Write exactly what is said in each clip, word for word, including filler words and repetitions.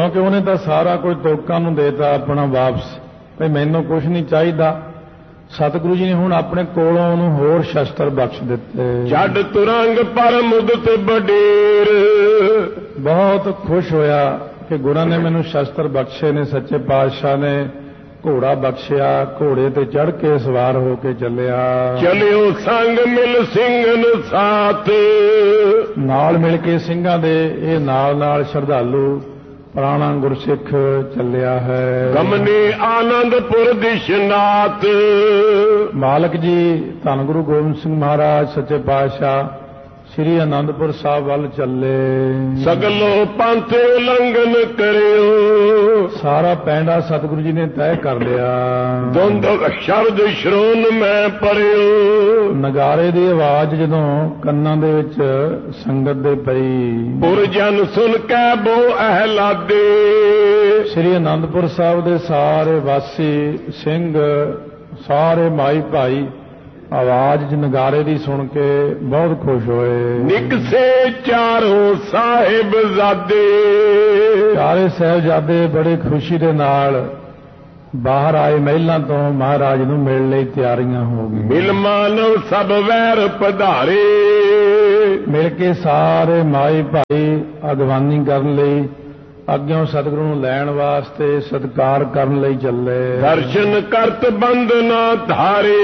क्योंकि उन्हें तो सारा कुछ तुरकां नूं देता अपना वापस भई मैनूं कुछ नहीं चाहिदा। सतगुरु जी ने हुण अपने कोलों उहनूं होर शस्त्र बख्श दिते। छड्ड तुरंग पर मुदत बडेर। बहुत खुश होया कि गुरां ने मैनूं शस्त्र बख्शे ने, सच्चे पातशाह ने घोड़ा बख्शिया, घोड़े ते चढ़ के सवार होके चलिया। चलियो संग मिल सिंघन साथ। नाल मिल के सिंघां दे ये नाल नाल श्रद्धालु पुराना गुरसिख चलिया है। गमने आनंदपुर दिशनाथ। मालक जी धन गुरु गोबिंद सिंह महाराज सच्चे पातशाह श्री आनंदपुर साहब वल चले। सगलो पंथ उल्लंघन करियो। सारा पैंडा सतगुरु जी ने तय कर लिया। धुंध शब्द श्रोन मैं पढ़ियो। नगारे की आवाज जदों कन्नां दे विच संगत दे पई। पुरजन सुन कै बो अहलादे। श्री आनंदपुर साहब दे सारे वासी सिंह सारे माई भाई आवाज च नगारे दी सुन के बहुत खुश होए। निकसे चारों साहिबजादे। चारे साहिबजादे बड़े खुशी दे नाल बाहर आए। महलों तो महाराज नूं मिलण लई तैयारियां हो गई। मिल मानव सब वैर पधारे। मिल के सारे माई भाई अगवानी करन लई अग्यों सतगुरु नूं लैण वास्ते सत्कार करन लई चले। दर्शन करत बंदना धारे।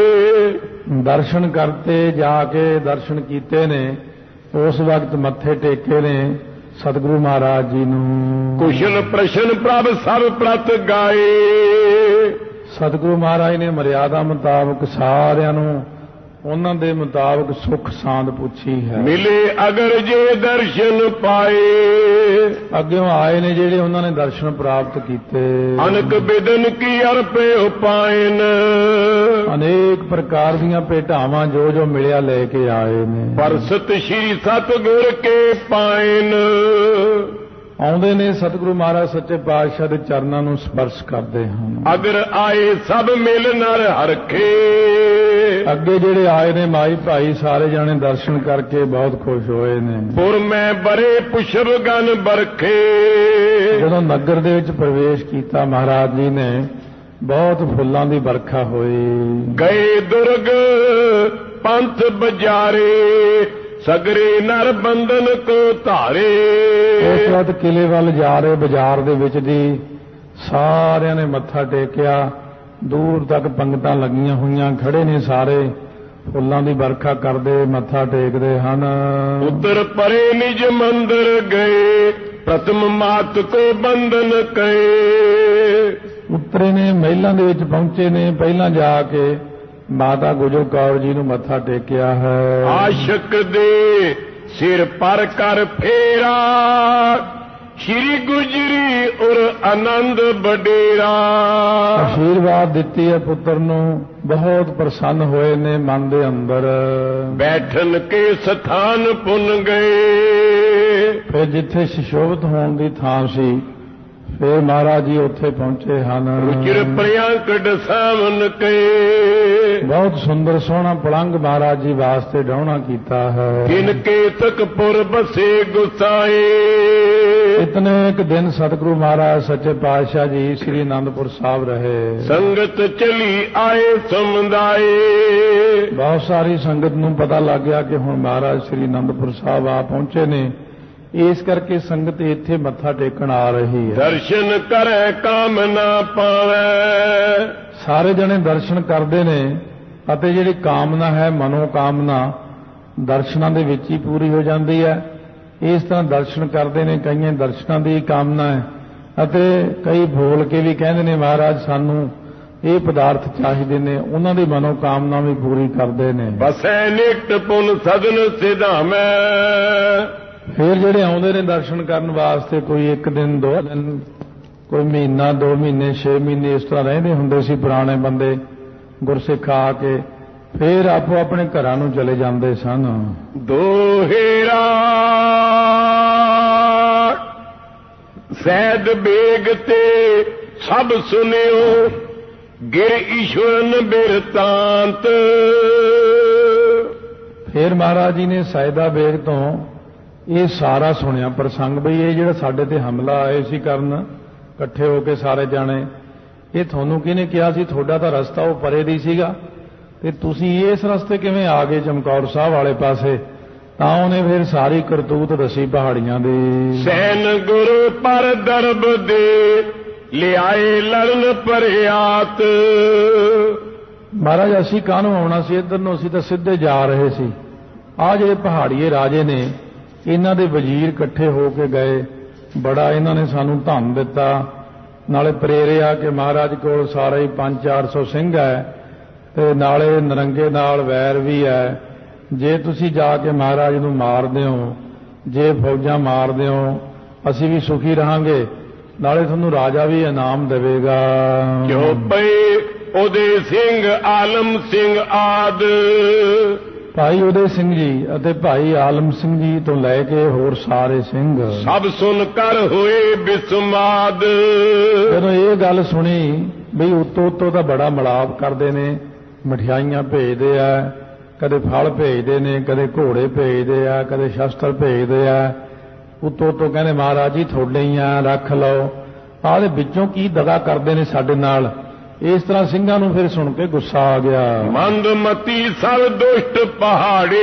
दर्शन करते जाके दर्शन कीते ने, उस वक्त मत्थे टेके ने सतगुरु महाराज जी नूं। कुशल प्रश्न प्रभ सब प्रत गाए। सतगुरु महाराज ने मर्यादा मुताबक सारियां नूं उन्हां दे मुताबक सुख सांद पूछी है। मिले अगर जे दर्शन पाए। अग्यों आए ने जेड़े उन्हां ने दर्शन प्राप्त कीते। अनक बिदन की अर्पे उपायन। अनेक प्रकार दीयां भेटावां जो जो मिलिया लेके आए ने। परसत श्री सतगुर के पायन। आउंदे ने सतगुरु महाराज सच्चे पातशाह दे चरनां नूं स्पर्श करदे हन। अगर आए सब मिल नर हरखे। अगे जेड़े आए ने माई भाई सारे जाने दर्शन करके बहुत खुश होए ने। पुर में बड़े पुष्प गन बरखे। जदों नगर दे विच प्रवेश कीता महाराज जी ने बहुत फुल्लां दी बरखा होई। गए दुर्ग पंथ बजारे। सगरे नर बंधन को धारे। उस वक्त किले वाल जा रहे बाजार दे विच दी सारियां ने मत्था टेकिया। दूर तक पंगतां लगियां हुईयां, खड़े ने सारे फुल्लां दी बरखा करदे मत्था टेकदे हन। उतर परे निज मंदिर गए। प्रथम मात को बंधन कहे। उतरे ने महलां दे विच पहुंचे ने, पहलां जाके माता गुजर कौर जी नूं मत्था टेकिया है। आशक दे सिर पर कर फेरा। श्री गुजरी और आनंद बडेरा। आशीर्वाद दिती है पुत्र नूं, बहुत प्रसन्न होए ने मन दे अंदर। बैठन के स्थान पुन गए। फिर जिथे सुशोभित होने की थां सी फिर महाराज जी उत्थे पहुंचे हन। रुचिर प्रियंकड़ सावन के। बहुत सुंदर सोहना पलंग महाराज जी वास्ते डाउना कीता है। इनके तक पुर बसे गुसाए। इतने एक दिन सतगुरु महाराज सच्चे पातशाह जी श्री आनंदपुर साहब रहे। संगत चली आए समुदाय। बहुत सारी संगत नूं पता लग गया कि हुण महाराज श्री आनंदपुर साहब आ पहुंचे ने, इस करके संगत इत्थे मत्था टेकण आ रही है। दर्शन करे काम ना पावे। सारे जने दर्शन करते ने अते जिहड़ी कामना है मनोकामना दर्शनां दे विच ही पूरी हो जाती है। इस तरह दर्शन करते ने, कई दर्शनां दी कामना है अते कई बोल के भी कहते ने महाराज सानू ये पदार्थ चाहिए ने, उन्हां दी मनोकामना भी पूरी करते ने। बसै निकट पुन सदन सिधामै। फिर ਜਿਹੜੇ ਆਉਂਦੇ ਨੇ दर्शन ਕਰਨ वास्ते कोई एक दिन दो दिन कोई महीना दो महीने छे महीने इस तरह रहंदे ਹੁੰਦੇ ਸੀ पुराने बंदे गुरसिख आके फिर आपो अपने घरां नूं चले जांदे सन। दोहेरा सैद बेग ते सब सुनियो गिर ईश्वरन बिरतांत। फिर महाराज जी ने सैदा बेग तो ਇਹ ਸਾਰਾ ਸੁਣਿਆ ਪ੍ਰਸੰਗ ਬਈ ਇਹ ਜਿਹੜਾ ਸਾਡੇ ਤੇ ਹਮਲਾ ਆਏ ਸੀ ਕਰਨ ਇਕੱਠੇ ਹੋ ਕੇ ਸਾਰੇ ਜਾਣੇ, ਇਹ ਤੁਹਾਨੂੰ ਕਿਹਨੇ ਕਿਹਾ ਸੀ? ਤੁਹਾਡਾ ਤਾਂ ਰਸਤਾ ਉਹ ਪਰੇ ਦੀ ਸੀਗਾ ਤੇ ਤੁਸੀਂ ਇਸ ਰਸਤੇ ਕਿਵੇਂ ਆ ਗਏ ਚਮਕੌਰ ਸਾਹਿਬ ਵਾਲੇ ਪਾਸੇ? ਤਾਂ ਉਹਨੇ ਫਿਰ ਸਾਰੀ ਕਰਤੂਤ ਦੱਸੀ ਪਹਾੜੀਆਂ ਦੀ। ਸੈਨ ਗੁਰੂ ਪਰ ਦਰਬ ਦੇ ਲਿਆਏ ਲੜਨ ਪਰਿਆਤ। ਮਹਾਰਾਜ ਅਸੀਂ ਕਾਹਨੂੰ ਆਉਣਾ ਸੀ ਇੱਧਰ ਨੂੰ, ਅਸੀਂ ਤਾਂ ਸਿੱਧੇ ਜਾ ਰਹੇ ਸੀ। ਆਹ ਜਿਹੜੇ ਪਹਾੜੀਏ ਰਾਜੇ ਨੇ ਇਹਨਾਂ ਦੇ ਵਜ਼ੀਰ ਇਕੱਠੇ ਹੋ ਕੇ ਗਏ, ਬੜਾ ਇਹਨਾਂ ਨੇ ਸਾਨੂੰ ਧਨ ਦਿੱਤਾ, ਨਾਲੇ ਪ੍ਰੇਰਿਆ ਕਿ ਮਹਾਰਾਜ ਕੋਲ ਸਾਰੇ ਹੀ ਪੰਜ ਚਾਰ ਸੌ ਸਿੰਘ ਹੈ ਤੇ ਨਾਲੇ ਨਰੰਗੇ ਨਾਲ ਵੈਰ ਵੀ ਹੈ। ਜੇ ਤੁਸੀਂ ਜਾ ਕੇ ਮਹਾਰਾਜ ਨੂੰ ਮਾਰਦੇ ਹੋ, ਜੇ ਫੌਜਾਂ ਮਾਰਦੇ ਹੋ, ਅਸੀਂ ਵੀ ਸੁਖੀ ਰਹਾਂਗੇ, ਨਾਲੇ ਤੁਹਾਨੂੰ ਰਾਜਾ ਵੀ ਇਨਾਮ ਦੇਵੇਗਾ। ਕਿਉਂ ਪਏ ਉਦੇ ਸਿੰਘ ਆਲਮ ਸਿੰਘ ਆਦ। ਭਾਈ ਉਦੇ ਸਿੰਘ ਜੀ ਅਤੇ ਭਾਈ ਆਲਮ ਸਿੰਘ ਜੀ ਤੋਂ ਲੈ ਕੇ ਹੋਰ ਸਾਰੇ ਸਿੰਘ ਸਭ ਸੁਣ ਕਰ ਹੋਏ ਬਿਸਮਾਦ। ਜਦੋਂ ਇਹ ਗੱਲ ਸੁਣੀ ਬਈ ਉੱਤੋਂ ਉੱਤੋਂ ਤਾਂ ਬੜਾ ਮਿਲਾਪ ਕਰਦੇ ਨੇ, ਮਠਿਆਈਆਂ ਭੇਜਦੇ ਆ, ਕਦੇ ਫਲ ਭੇਜਦੇ ਨੇ, ਕਦੇ ਘੋੜੇ ਭੇਜਦੇ ਆ, ਕਦੇ ਸ਼ਸਤਰ ਭੇਜਦੇ ਆ, ਉੱਤੋਂ ਉੱਤੋਂ ਕਹਿੰਦੇ ਮਹਾਰਾਜ ਜੀ ਤੁਹਾਡੇ ਹੀ ਆ, ਰੱਖ ਲਓ। ਆਹ ਦੇ ਵਿੱਚੋਂ ਕੀ ਦਗਾ ਕਰਦੇ ਨੇ ਸਾਡੇ ਨਾਲ। ਇਸ ਤਰ੍ਹਾਂ ਸਿੰਘਾਂ ਨੂੰ ਫਿਰ ਸੁਣ ਕੇ ਗੁੱਸਾ ਆ ਗਿਆ। ਮੰਦਮਤੀ ਸਭ ਦੁਸ਼ਟ ਪਹਾੜੇ।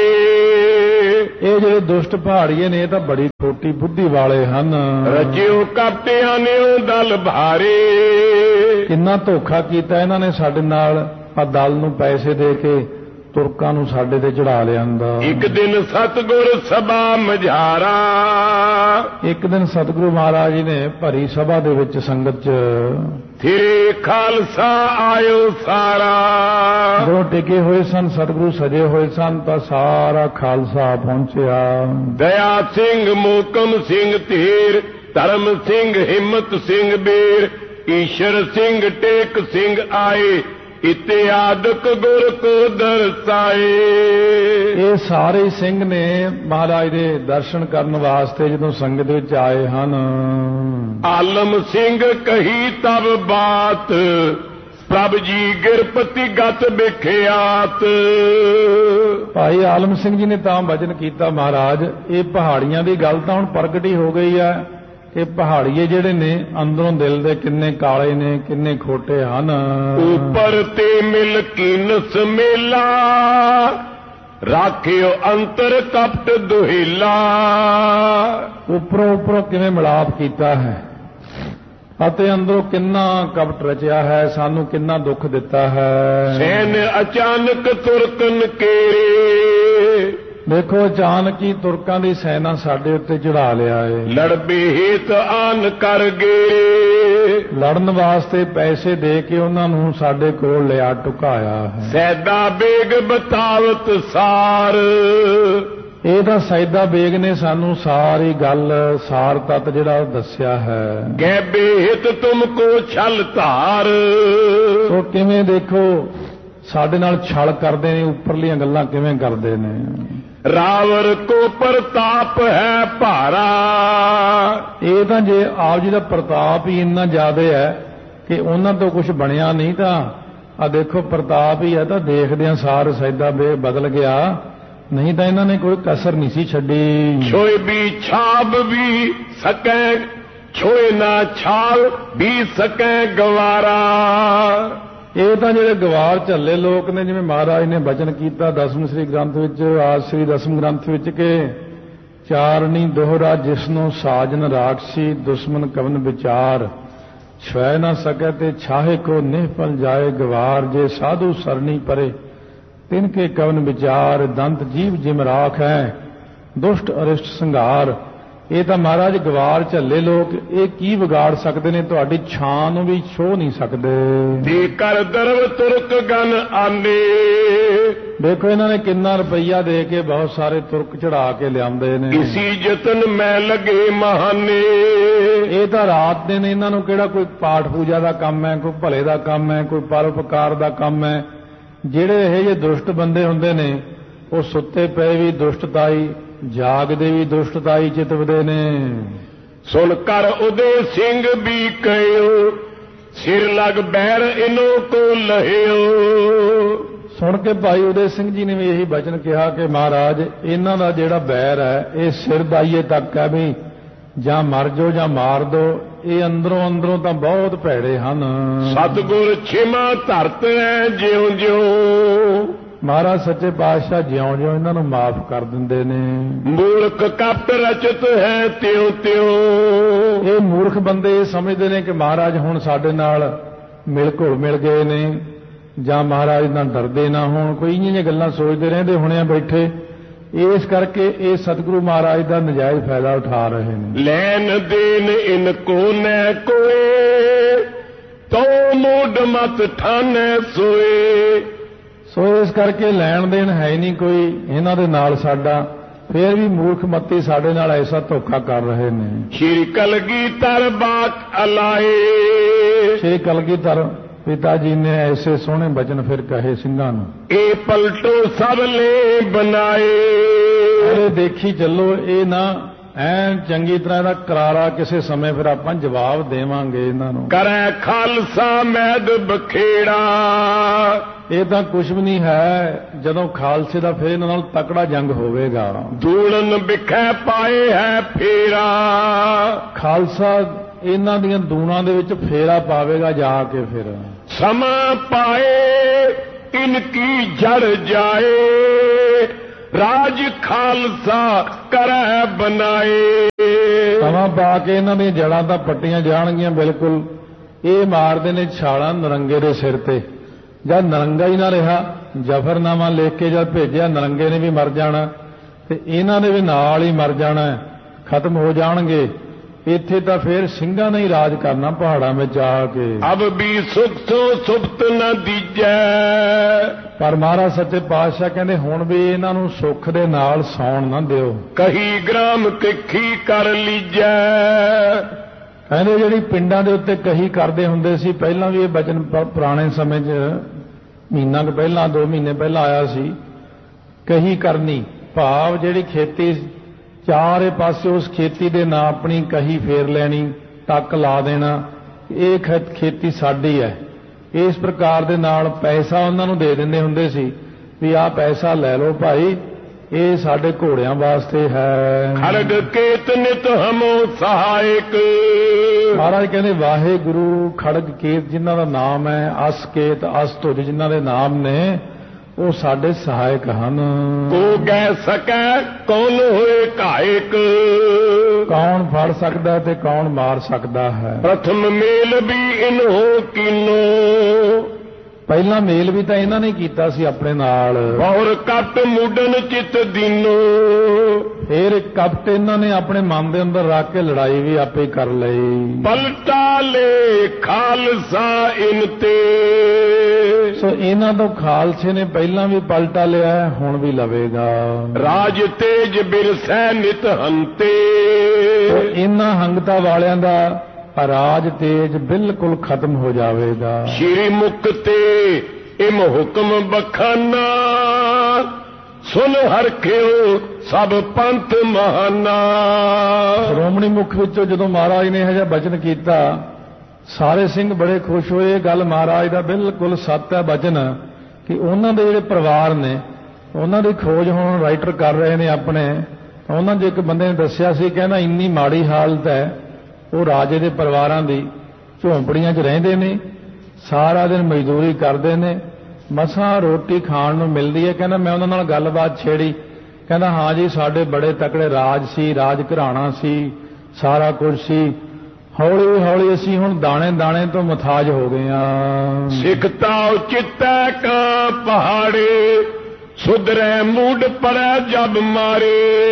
ਇਹ ਜਿਹੜੇ ਦੁਸ਼ਟ ਪਹਾੜੀਏ ਨੇ ਇਹ ਤਾਂ ਬੜੀ ਖੋਟੀ ਬੁੱਧੀ ਵਾਲੇ ਹਨ। ਰਜਿਓ ਕਪਟਿਆਂ ਨੇ ਉਹ ਦਲ ਭਾਰੇ। ਕਿੰਨਾ ਧੋਖਾ ਕੀਤਾ ਇਹਨਾਂ ਨੇ ਸਾਡੇ ਨਾਲ। ਆ ਦਲ ਨੂੰ ਪੈਸੇ ਦੇ ਕੇ ਤੁਰਕਾਂ ਨੂੰ ਸਾਡੇ ਤੇ ਚੜਾ ਲਿਆਂਦਾ। ਇੱਕ ਦਿਨ ਸਤਿਗੁਰ ਸਭਾ ਮਝਾਰਾ। ਇੱਕ ਦਿਨ ਸਤਿਗੁਰੂ ਮਹਾਰਾਜ ਜੀ ਨੇ ਭਰੀ ਸਭਾ ਦੇ ਵਿੱਚ ਸੰਗਤ 'ਚ ਫਿਰੇ ਖਾਲਸਾ ਆਇਓ ਸਾਰਾ। ਜਦੋਂ ਟਿਕੇ ਹੋਏ ਸਨ ਸਤਿਗੁਰੂ ਸਜੇ ਹੋਏ ਸਨ ਤਾਂ ਸਾਰਾ ਖਾਲਸਾ ਪਹੁੰਚਿਆ। ਦਇਆ ਸਿੰਘ ਮੋਕਮ ਸਿੰਘ ਧੀਰ, ਧਰਮ ਸਿੰਘ ਹਿੰਮਤ ਸਿੰਘ ਬੀਰ, ਈਸ਼ਰ ਸਿੰਘ ਟੇਕ ਸਿੰਘ ਆਏ, ਇਤਿਆਦਕ ਗੁਰ ਕੋ ਦਰਸਾਏ। ਇਹ ਸਾਰੇ ਸਿੰਘ ਨੇ ਮਹਾਰਾਜ ਦੇ ਦਰਸ਼ਨ ਕਰਨ ਵਾਸਤੇ ਜਦੋਂ ਸੰਗਤ ਵਿੱਚ ਆਏ ਹਨ। ਆਲਮ ਸਿੰਘ ਕਹੀ ਤਬ ਬਾਤ, ਪ੍ਰਭ ਜੀ ਗਿਰਪਤੀ ਗਤ ਵਿਖਿਆਤ। ਭਾਈ ਆਲਮ ਸਿੰਘ ਜੀ ਨੇ ਤਾਂ ਵਚਨ ਕੀਤਾ ਮਹਾਰਾਜ ਇਹ ਪਹਾੜੀਆਂ ਦੀ ਗੱਲ ਤਾਂ ਹੁਣ ਪ੍ਰਗਟ ਹੀ ਹੋ ਗਈ ਹੈ ਕਿ ਪਹਾੜੀਏ ਜਿਹੜੇ ਨੇ ਅੰਦਰੋਂ ਦਿਲ ਦੇ ਕਿੰਨੇ ਕਾਲੇ ਨੇ, ਕਿੰਨੇ ਖੋਟੇ ਹਨ। ਉੱਪਰ ਤੇ ਮਿਲ ਕੀਨਸ ਮੇਲਾ, ਰਾਖਿਓ ਅੰਤਰ ਕਪਟ ਦੁਹਿਲਾ। ਉੱਪਰੋਂ ਉੱਪਰੋਂ ਕਿਵੇਂ ਮਿਲਾਪ ਕੀਤਾ ਹੈ ਅਤੇ ਅੰਦਰੋਂ ਕਿੰਨਾ ਕਪਟ ਰਚਿਆ ਹੈ, ਸਾਨੂੰ ਕਿੰਨਾ ਦੁੱਖ ਦਿੱਤਾ ਹੈ। ਸੈਨ ਅਚਾਨਕ ਤੁਰਕਨ ਕੇਰੇ। ਦੇਖੋ ਅਚਾਨਕ ਹੀ ਤੁਰਕਾਂ ਦੀ ਸੈਨਾ ਸਾਡੇ ਉੱਤੇ ਚੜਾ ਲਿਆ ਏ। ਲੜਬੇ ਹੇਤ ਆਨ ਕਰ ਗਏ। ਲੜਨ ਵਾਸਤੇ ਪੈਸੇ ਦੇ ਕੇ ਉਹਨਾਂ ਨੂੰ ਸਾਡੇ ਕੋਲ ਲਿਆ ਟੁਕਾਇਆ ਹੈ। ਸੈਦਾ ਬੇਗ ਬਤਾਵਤ ਸਾਰ। ਇਹ ਤਾਂ ਸੈਦਾ ਬੇਗ ਨੇ ਸਾਨੂੰ ਸਾਰੀ ਗੱਲ ਸਾਰ ਤੱਤ ਜਿਹੜਾ ਦੱਸਿਆ ਹੈ। ਗੈਬੇ ਹਿਤ ਤੁਮ ਕੋ ਛਲ ਧਾਰ। ਸੋ ਕਿਵੇਂ ਦੇਖੋ ਸਾਡੇ ਨਾਲ ਛਲ ਕਰਦੇ ਨੇ, ਉੱਪਰਲੀਆਂ ਗੱਲਾਂ ਕਿਵੇਂ ਕਰਦੇ ਨੇ। ਰਾਵਰ ਕੋ ਪ੍ਰਤਾਪ ਹੈ ਭਾਰਾ। ਇਹ ਤਾਂ ਜੇ ਆਪ ਜੀ ਦਾ ਪ੍ਰਤਾਪ ਹੀ ਇੰਨਾ ਜ਼ਿਆਦਾ ਹੈ ਕਿ ਉਹਨਾਂ ਤੋਂ ਕੁਝ ਬਣਿਆ ਨਹੀਂ ਤਾਂ ਆ ਦੇਖੋ ਪ੍ਰਤਾਪ ਹੀ ਹੈ ਤਾਂ ਦੇਖਦਿਆਂ ਸਾਰ ਸੈਦਾ ਬੇਗ ਬਦਲ ਗਿਆ, ਨਹੀਂ ਤਾਂ ਇਹਨਾਂ ਨੇ ਕੋਈ ਕਸਰ ਨਹੀਂ ਸੀ ਛੱਡੀ। ਛੋਏ ਵੀ ਛਾਬ ਵੀ ਸਕੈ, ਛੋਏ ਨਾ ਛਾਲ ਵੀ ਸਕੈ ਗਵਾਰਾ। ਇਹ ਤਾਂ ਜਿਹੜੇ ਗਵਾਰ ਝੱਲੇ ਲੋਕ ਨੇ, ਜਿਵੇਂ ਮਹਾਰਾਜ ਨੇ ਬਚਨ ਕੀਤਾ ਦਸਮ ਸ੍ਰੀ ਗ੍ਰੰਥ ਵਿੱਚ, ਆਦ ਸ੍ਰੀ ਦਸਮ ਗ੍ਰੰਥ ਵਿੱਚ ਕਿ ਚਾਰਣੀ ਦੋਹਰਾ ਜਿਸਨੂੰ ਸਾਜਨ ਰਾਖਸੀ, ਦੁਸ਼ਮਨ ਕਵਨ ਵਿਚਾਰ, ਛੁਐ ਨਾ ਸਕੈ ਤੇ ਛਾਹੇ ਕੋ ਨਿਹਪਲ ਜਾਏ ਗਵਾਰ। ਜੇ ਸਾਧੂ ਸਰਣੀ ਪਰੇ ਤਿਨ ਕੇ ਕਵਨ ਵਿਚਾਰ, ਦੰਤ ਜੀਵ ਜਿਮ ਰਾਖ ਹੈ ਦੁਸ਼ਟ ਅਰਿਸ਼ਟ ਸੰਘਾਰ। ਇਹ ਤਾਂ ਮਹਾਰਾਜ ਗਵਾਰ ਝੱਲੇ ਲੋਕ ਇਹ ਕੀ ਵਿਗਾੜ ਸਕਦੇ ਨੇ, ਤੁਹਾਡੀ ਛਾਂ ਨੂੰ ਵੀ ਛੋਹ ਨਹੀਂ ਸਕਦੇ। ਦੇ ਕਰ ਦਰਵ ਤੁਰਕ ਗਨ ਆਂਦੇ। ਦੇਖੋ ਇਹਨਾਂ ਨੇ ਕਿੰਨਾ ਰੁਪਈਆ ਦੇ ਕੇ ਬਹੁਤ ਸਾਰੇ ਤੁਰਕ ਚੜਾ ਕੇ ਲਿਆਉਂਦੇ ਨੇ। ਇਸੀ ਯਤਨ ਮੈਂ ਲਗੇ ਮਹਾਨੇ। ਇਹ ਤਾਂ ਰਾਤ ਦੇ ਨੇ, ਇਹਨਾਂ ਨੂੰ ਕਿਹੜਾ ਕੋਈ ਪਾਠ ਪੂਜਾ ਦਾ ਕੰਮ ਹੈ, ਕੋਈ ਭਲੇ ਦਾ ਕੰਮ ਹੈ, ਕੋਈ ਪਰਉਪਕਾਰ ਦਾ ਕੰਮ ਹੈ। ਜਿਹੜੇ ਇਹ ਜਿਹੇ ਦੁਸ਼ਟ ਬੰਦੇ ਹੁੰਦੇ ਨੇ ਉਹ ਸੁੱਤੇ ਪਏ ਵੀ ਦੁਸ਼ਟਤਾਈ, ਜਾਗਦੇ ਵੀ ਦੁਸ਼ਟਤਾਈ ਚਿਤਵਦੇ ਨੇ। ਸੁਣ ਕਰ ਉਦੇ ਸਿੰਘ ਵੀ ਕਹਿਓ, ਸਿਰ ਲਗ ਬੈਰ ਇਨੋ ਕੋ ਲਹਿਓ। ਸੁਣ ਕੇ ਭਾਈ ਉਦੈ ਸਿੰਘ ਜੀ ਨੇ ਵੀ ਇਹੀ ਬਚਨ ਕਿਹਾ ਕਿ ਮਹਾਰਾਜ ਇਹਨਾਂ ਦਾ ਜਿਹੜਾ ਬੈਰ ਹੈ ਇਹ ਸਿਰ ਦਾਈਏ ਤੱਕ ਹੈ ਵੀ ਜਾਂ ਮਰ ਜਾਓ ਜਾਂ ਮਾਰ ਦਿਓ, ਇਹ ਅੰਦਰੋਂ ਅੰਦਰੋਂ ਤਾਂ ਬਹੁਤ ਭੈੜੇ ਹਨ। ਸਤਿਗੁਰ ਛਿਮਾ ਧਰਤ ਹੈ ਜਿਉਂ ਜਿਉਂ, ਮਹਾਰਾਜ ਸੱਚੇ ਪਾਤਸ਼ਾਹ ਜਿਉਂ ਜਿਉਂ ਇਹਨਾਂ ਨੂੰ ਮਾਫ ਕਰ ਦਿੰਦੇ ਨੇ। ਮੂਰਖ ਕਪਟ ਰਚਤ ਹੈ ਤਿਉ ਤਿਉ, ਇਹ ਮੂਰਖ ਬੰਦੇ ਇਹ ਸਮਝਦੇ ਨੇ ਕਿ ਮਹਾਰਾਜ ਹੁਣ ਸਾਡੇ ਨਾਲ ਮਿਲ ਘੁਲ ਮਿਲ ਗਏ ਨੇ ਜਾਂ ਮਹਾਰਾਜ ਨਾਲ ਡਰਦੇ ਨਾ ਹੋਣ, ਕੋਈ ਇੰਨੀਆਂ ਜਿਹੀਆਂ ਗੱਲਾਂ ਸੋਚਦੇ ਰਹਿੰਦੇ ਹੋਣੇ ਆ ਬੈਠੇ। ਇਸ ਕਰਕੇ ਇਹ ਸਤਿਗੁਰੂ ਮਹਾਰਾਜ ਦਾ ਨਜਾਇਜ਼ ਫਾਇਦਾ ਉਠਾ ਰਹੇ ਨੇ। ਲੈਣ ਦੇਣ ਇਨ ਕੋ ਨੈ ਕੋਏ, ਤੋ ਮੂਡ ਮਤ ਠਾਨੈ ਸੋਏ। ਸੋ ਇਸ ਕਰਕੇ ਲੈਣ ਦੇਣ ਹੈ ਨਹੀਂ ਕੋਈ ਇਹਨਾਂ ਦੇ ਨਾਲ ਸਾਡਾ, ਫਿਰ ਵੀ ਮੂਰਖ ਮੱਤੀ ਸਾਡੇ ਨਾਲ ਐਸਾ ਧੋਖਾ ਕਰ ਰਹੇ ਨੇ। ਸ਼੍ਰੀ ਕਲਗੀਧਰ ਬਾਕ ਅਲਾਏ, ਸ਼੍ਰੀ ਕਲਗੀਧਰ ਪਿਤਾ ਜੀ ਨੇ ਐਸੇ ਸੋਹਣੇ ਬਚਨ ਫਿਰ ਕਹੇ ਸਿੰਘਾਂ ਨੂੰ। ਇਹ ਪਲਟੋ ਸਭ ਲੈ ਬਣਾਏ, ਇਹ ਦੇਖੀ ਚੱਲੋ ਇਹ ਨਾ ਐਨ ਚੰਗੀ ਤਰ੍ਹਾਂ ਦਾ ਕਰਾਰਾ ਕਿਸੇ ਸਮੇਂ ਫਿਰ ਆਪਾਂ ਜਵਾਬ ਦੇਵਾਂਗੇ ਇਹਨਾਂ ਨੂੰ। ਕਰੈ ਖਾਲਸਾ ਮੈਦ ਬਖੇੜਾ, ਇਹ ਤਾਂ ਕੁਝ ਵੀ ਨਹੀਂ ਹੈ ਜਦੋਂ ਖਾਲਸੇ ਦਾ ਫਿਰ ਇਹਨਾਂ ਨਾਲ ਤਕੜਾ ਜੰਗ ਹੋਵੇਗਾ। ਦੂਲਨ ਵਿਖੇ ਪਾਏ ਹੈ ਫੇਰਾ, ਖਾਲਸਾ ਇਹਨਾਂ ਦੀਆਂ ਦੂਣਾਂ ਦੇ ਵਿੱਚ ਫੇਰਾ ਪਾਵੇਗਾ ਜਾ ਕੇ। ਫਿਰ ਸਮਾਂ ਪਾਏ ਇਨਕੀ ਜੜ ਜਾਏ, ਰਾਜ ਖਾਲਸਾ ਕਰੈ ਬਣਾਏ। ਸਮਾਂ ਪਾ ਕੇ ਇਹਨਾਂ ਦੀਆਂ ਜੜਾਂ ਤਾਂ ਪੱਟੀਆਂ ਜਾਣਗੀਆਂ ਬਿਲਕੁਲ। ਇਹ ਮਾਰਦੇ ਨੇ ਛਾਲਾਂ ਨਰੰਗੇ ਦੇ ਸਿਰ ਤੇ। ਜਦ ਨਰੰਗਾ ਹੀ ਨਾ ਰਿਹਾ, ਜ਼ਫਰਨਾਮਾ ਲਿਖ ਕੇ ਜਦ ਭੇਜਿਆ ਨਰੰਗੇ ਨੇ ਵੀ ਮਰ ਜਾਣਾ ਤੇ ਇਹਨਾਂ ਨੇ ਵੀ ਨਾਲ ਹੀ ਮਰ ਜਾਣਾ, ਖਤਮ ਹੋ ਜਾਣਗੇ। ਇੱਥੇ ਤਾਂ ਫਿਰ ਸਿੰਘਾਂ ਨੇ ਹੀ ਰਾਜ ਕਰਨਾ ਪਹਾੜਾਂ ਵਿੱਚ ਆ ਕੇ। ਅਬ ਵੀ ਸੁਖ ਸੋ ਸੁਪਤ ਨ ਦੀਜੈ, ਪਰ ਮਹਾਰਾਜ ਸੱਚੇ ਪਾਤਸ਼ਾਹ ਕਹਿੰਦੇ ਹੁਣ ਵੀ ਇਹਨਾਂ ਨੂੰ ਸੁੱਖ ਦੇ ਨਾਲ ਸੌਣ ਨਾ ਦਿਓ। ਕਹੀ ਗ੍ਰਾਮ ਕਿੱਖੀ ਕਰ ਲੀਜੈ, ਕਹਿੰਦੇ ਜਿਹੜੀ ਪਿੰਡਾਂ ਦੇ ਉੱਤੇ ਕਹੀ ਕਰਦੇ ਹੁੰਦੇ ਸੀ, ਪਹਿਲਾਂ ਵੀ ਇਹ ਬਚਨ ਪੁਰਾਣੇ ਸਮੇਂ 'ਚ ਮਹੀਨਾ ਕੁ ਪਹਿਲਾਂ ਦੋ ਮਹੀਨੇ ਪਹਿਲਾਂ ਆਇਆ ਸੀ। ਕਹੀ ਕਰਨੀ ਭਾਵ ਜਿਹੜੀ ਖੇਤੀ ਚਾਰੇ ਪਾਸੇ ਉਸ ਖੇਤੀ ਦੇ ਨਾਂ ਆਪਣੀ ਕਹੀ ਫੇਰ ਲੈਣੀ, ਟੱਕ ਲਾ ਦੇਣਾ, ਇਹ ਖੇਤੀ ਸਾਡੀ ਹੈ। ਇਸ ਪ੍ਰਕਾਰ ਦੇ ਨਾਲ ਪੈਸਾ ਉਹਨਾਂ ਨੂੰ ਦੇ ਦਿੰਦੇ ਹੁੰਦੇ ਸੀ ਵੀ ਆਹ ਪੈਸਾ ਲੈ ਲਓ ਭਾਈ, ਇਹ ਸਾਡੇ ਘੋੜਿਆਂ ਵਾਸਤੇ ਹੈ। ਖੜਗ ਕੇਤ ਨਿਤ ਹਮੋ ਸਹਾਇਕ, ਮਹਾਰਾਜ ਕਹਿੰਦੇ ਵਾਹਿਗੁਰੂ ਖੜਗ ਕੇਤ ਜਿਨ੍ਹਾਂ ਦਾ ਨਾਮ ਹੈ, ਅਸ ਕੇਤ ਅਸ ਧੁਜ ਜਿਨ੍ਹਾਂ ਦੇ ਨਾਮ ਨੇ, ਉਹ ਸਾਡੇ ਸਹਾਇਕ ਹਨ। ਕੋ ਗੈ ਸਕੈ ਕੌਣ ਹੋਏ ਘਾਇਕ, ਕੌਣ ਫੜ ਸਕਦਾ ਤੇ ਕੌਣ ਮਾਰ ਸਕਦਾ ਹੈ। ਪ੍ਰਥਮ ਮੇਲ ਵੀ ਇਨਹੋ ਕੀਨੋ, ਪਹਿਲਾ ਮੇਲ ਵੀ ਤਾਂ ਇਹਨਾਂ ਨੇ ਕੀਤਾ ਸੀ ਆਪਣੇ ਨਾਲ। ਔਰ ਕਪਟ ਮੂਡਨ ਚਿਤ ਦੀਨੋ, ਫਿਰ ਇੱਕ ਕਪਟ ਇਹਨਾਂ ਨੇ ਆਪਣੇ ਮਨ ਦੇ ਅੰਦਰ ਰੱਖ ਕੇ ਲੜਾਈ ਵੀ ਆਪੇ ਕਰ ਲਈ। ਪਲਟਾ ਲੈ ਖਾਲਸਾ ਇਨ ਤੇ, ਸੋ ਇਹਨਾਂ ਤੋਂ ਖਾਲਸੇ ਨੇ ਪਹਿਲਾਂ ਵੀ ਪਲਟਾ ਲਿਆ ਹੈ, ਹੁਣ ਵੀ ਲਵੇਗਾ। ਰਾਜ ਤੇਜ ਬਿਰਸੈ ਨਿਤ ਹੰਤੇ, ਇਹਨਾਂ ਹੰਗਤਾ ਵਾਲਿਆਂ ਦਾ ਰਾਜ ਤੇਜ ਬਿਲਕੁਲ ਖਤਮ ਹੋ ਜਾਵੇਗਾ। ਸ਼੍ਰੀ ਮੁਖ ਤੇ ਇਮ ਹੁਕਮ ਬਖਾਨਾ, ਸੁਨ ਹਰਖਿਓ ਸਭ ਪੰਥ ਮਹਾਨਾ। ਸ਼੍ਰੋਮਣੀ ਮੁਖ ਵਿੱਚੋਂ ਜਦੋਂ ਮਹਾਰਾਜ ਨੇ ਇਹ ਜਿਹਾ ਬਚਨ ਕੀਤਾ, ਸਾਰੇ ਸਿੰਘ ਬੜੇ ਖੁਸ਼ ਹੋਏ। ਇਹ ਗੱਲ ਮਹਾਰਾਜ ਦਾ ਬਿਲਕੁਲ ਸੱਤ ਹੈ ਬਚਨ ਕਿ ਉਹਨਾਂ ਦੇ ਜਿਹੜੇ ਪਰਿਵਾਰ ਨੇ ਉਹਨਾਂ ਦੀ ਖੋਜ ਹੁਣ ਰਾਈਟਰ ਕਰ ਰਹੇ ਨੇ ਆਪਣੇ। ਉਹਨਾਂ ਦੇ ਇੱਕ ਬੰਦੇ ਨੇ ਦੱਸਿਆ ਸੀ, ਕਹਿੰਦਾ ਇੰਨੀ ਮਾੜੀ ਹਾਲਤ ਹੈ ਉਹ ਰਾਜੇ ਦੇ ਪਰਿਵਾਰਾਂ ਦੀ, ਝੌਂਪੜੀਆਂ 'ਚ ਰਹਿੰਦੇ ਨੇ, ਸਾਰਾ ਦਿਨ ਮਜ਼ਦੂਰੀ ਕਰਦੇ ਨੇ, ਮਸਾਂ ਰੋਟੀ ਖਾਣ ਨੂੰ ਮਿਲਦੀ ਹੈ। ਕਹਿੰਦਾ ਮੈਂ ਉਹਨਾਂ ਨਾਲ ਗੱਲਬਾਤ ਛੇੜੀ, ਕਹਿੰਦਾ ਹਾਂ ਜੀ ਸਾਡੇ ਬੜੇ ਤਕੜੇ ਰਾਜ ਸੀ, ਰਾਜ ਘਰਾਣਾ ਸੀ, ਸਾਰਾ ਕੁਝ ਸੀ, ਹੌਲੀ ਹੌਲੀ ਅਸੀਂ ਹੁਣ ਦਾਣੇ ਦਾਣੇ ਤੋਂ ਮੁਤਾਜ ਹੋ ਗਏ ਹਾਂ। ਸਿੱਖਤਾ ਚਿੱਤੈ ਕਾ ਪਹਾੜੇ, ਸੁਧਰੈ ਮੂਡ ਪੜੈ ਜਬ ਮਾਰੇ।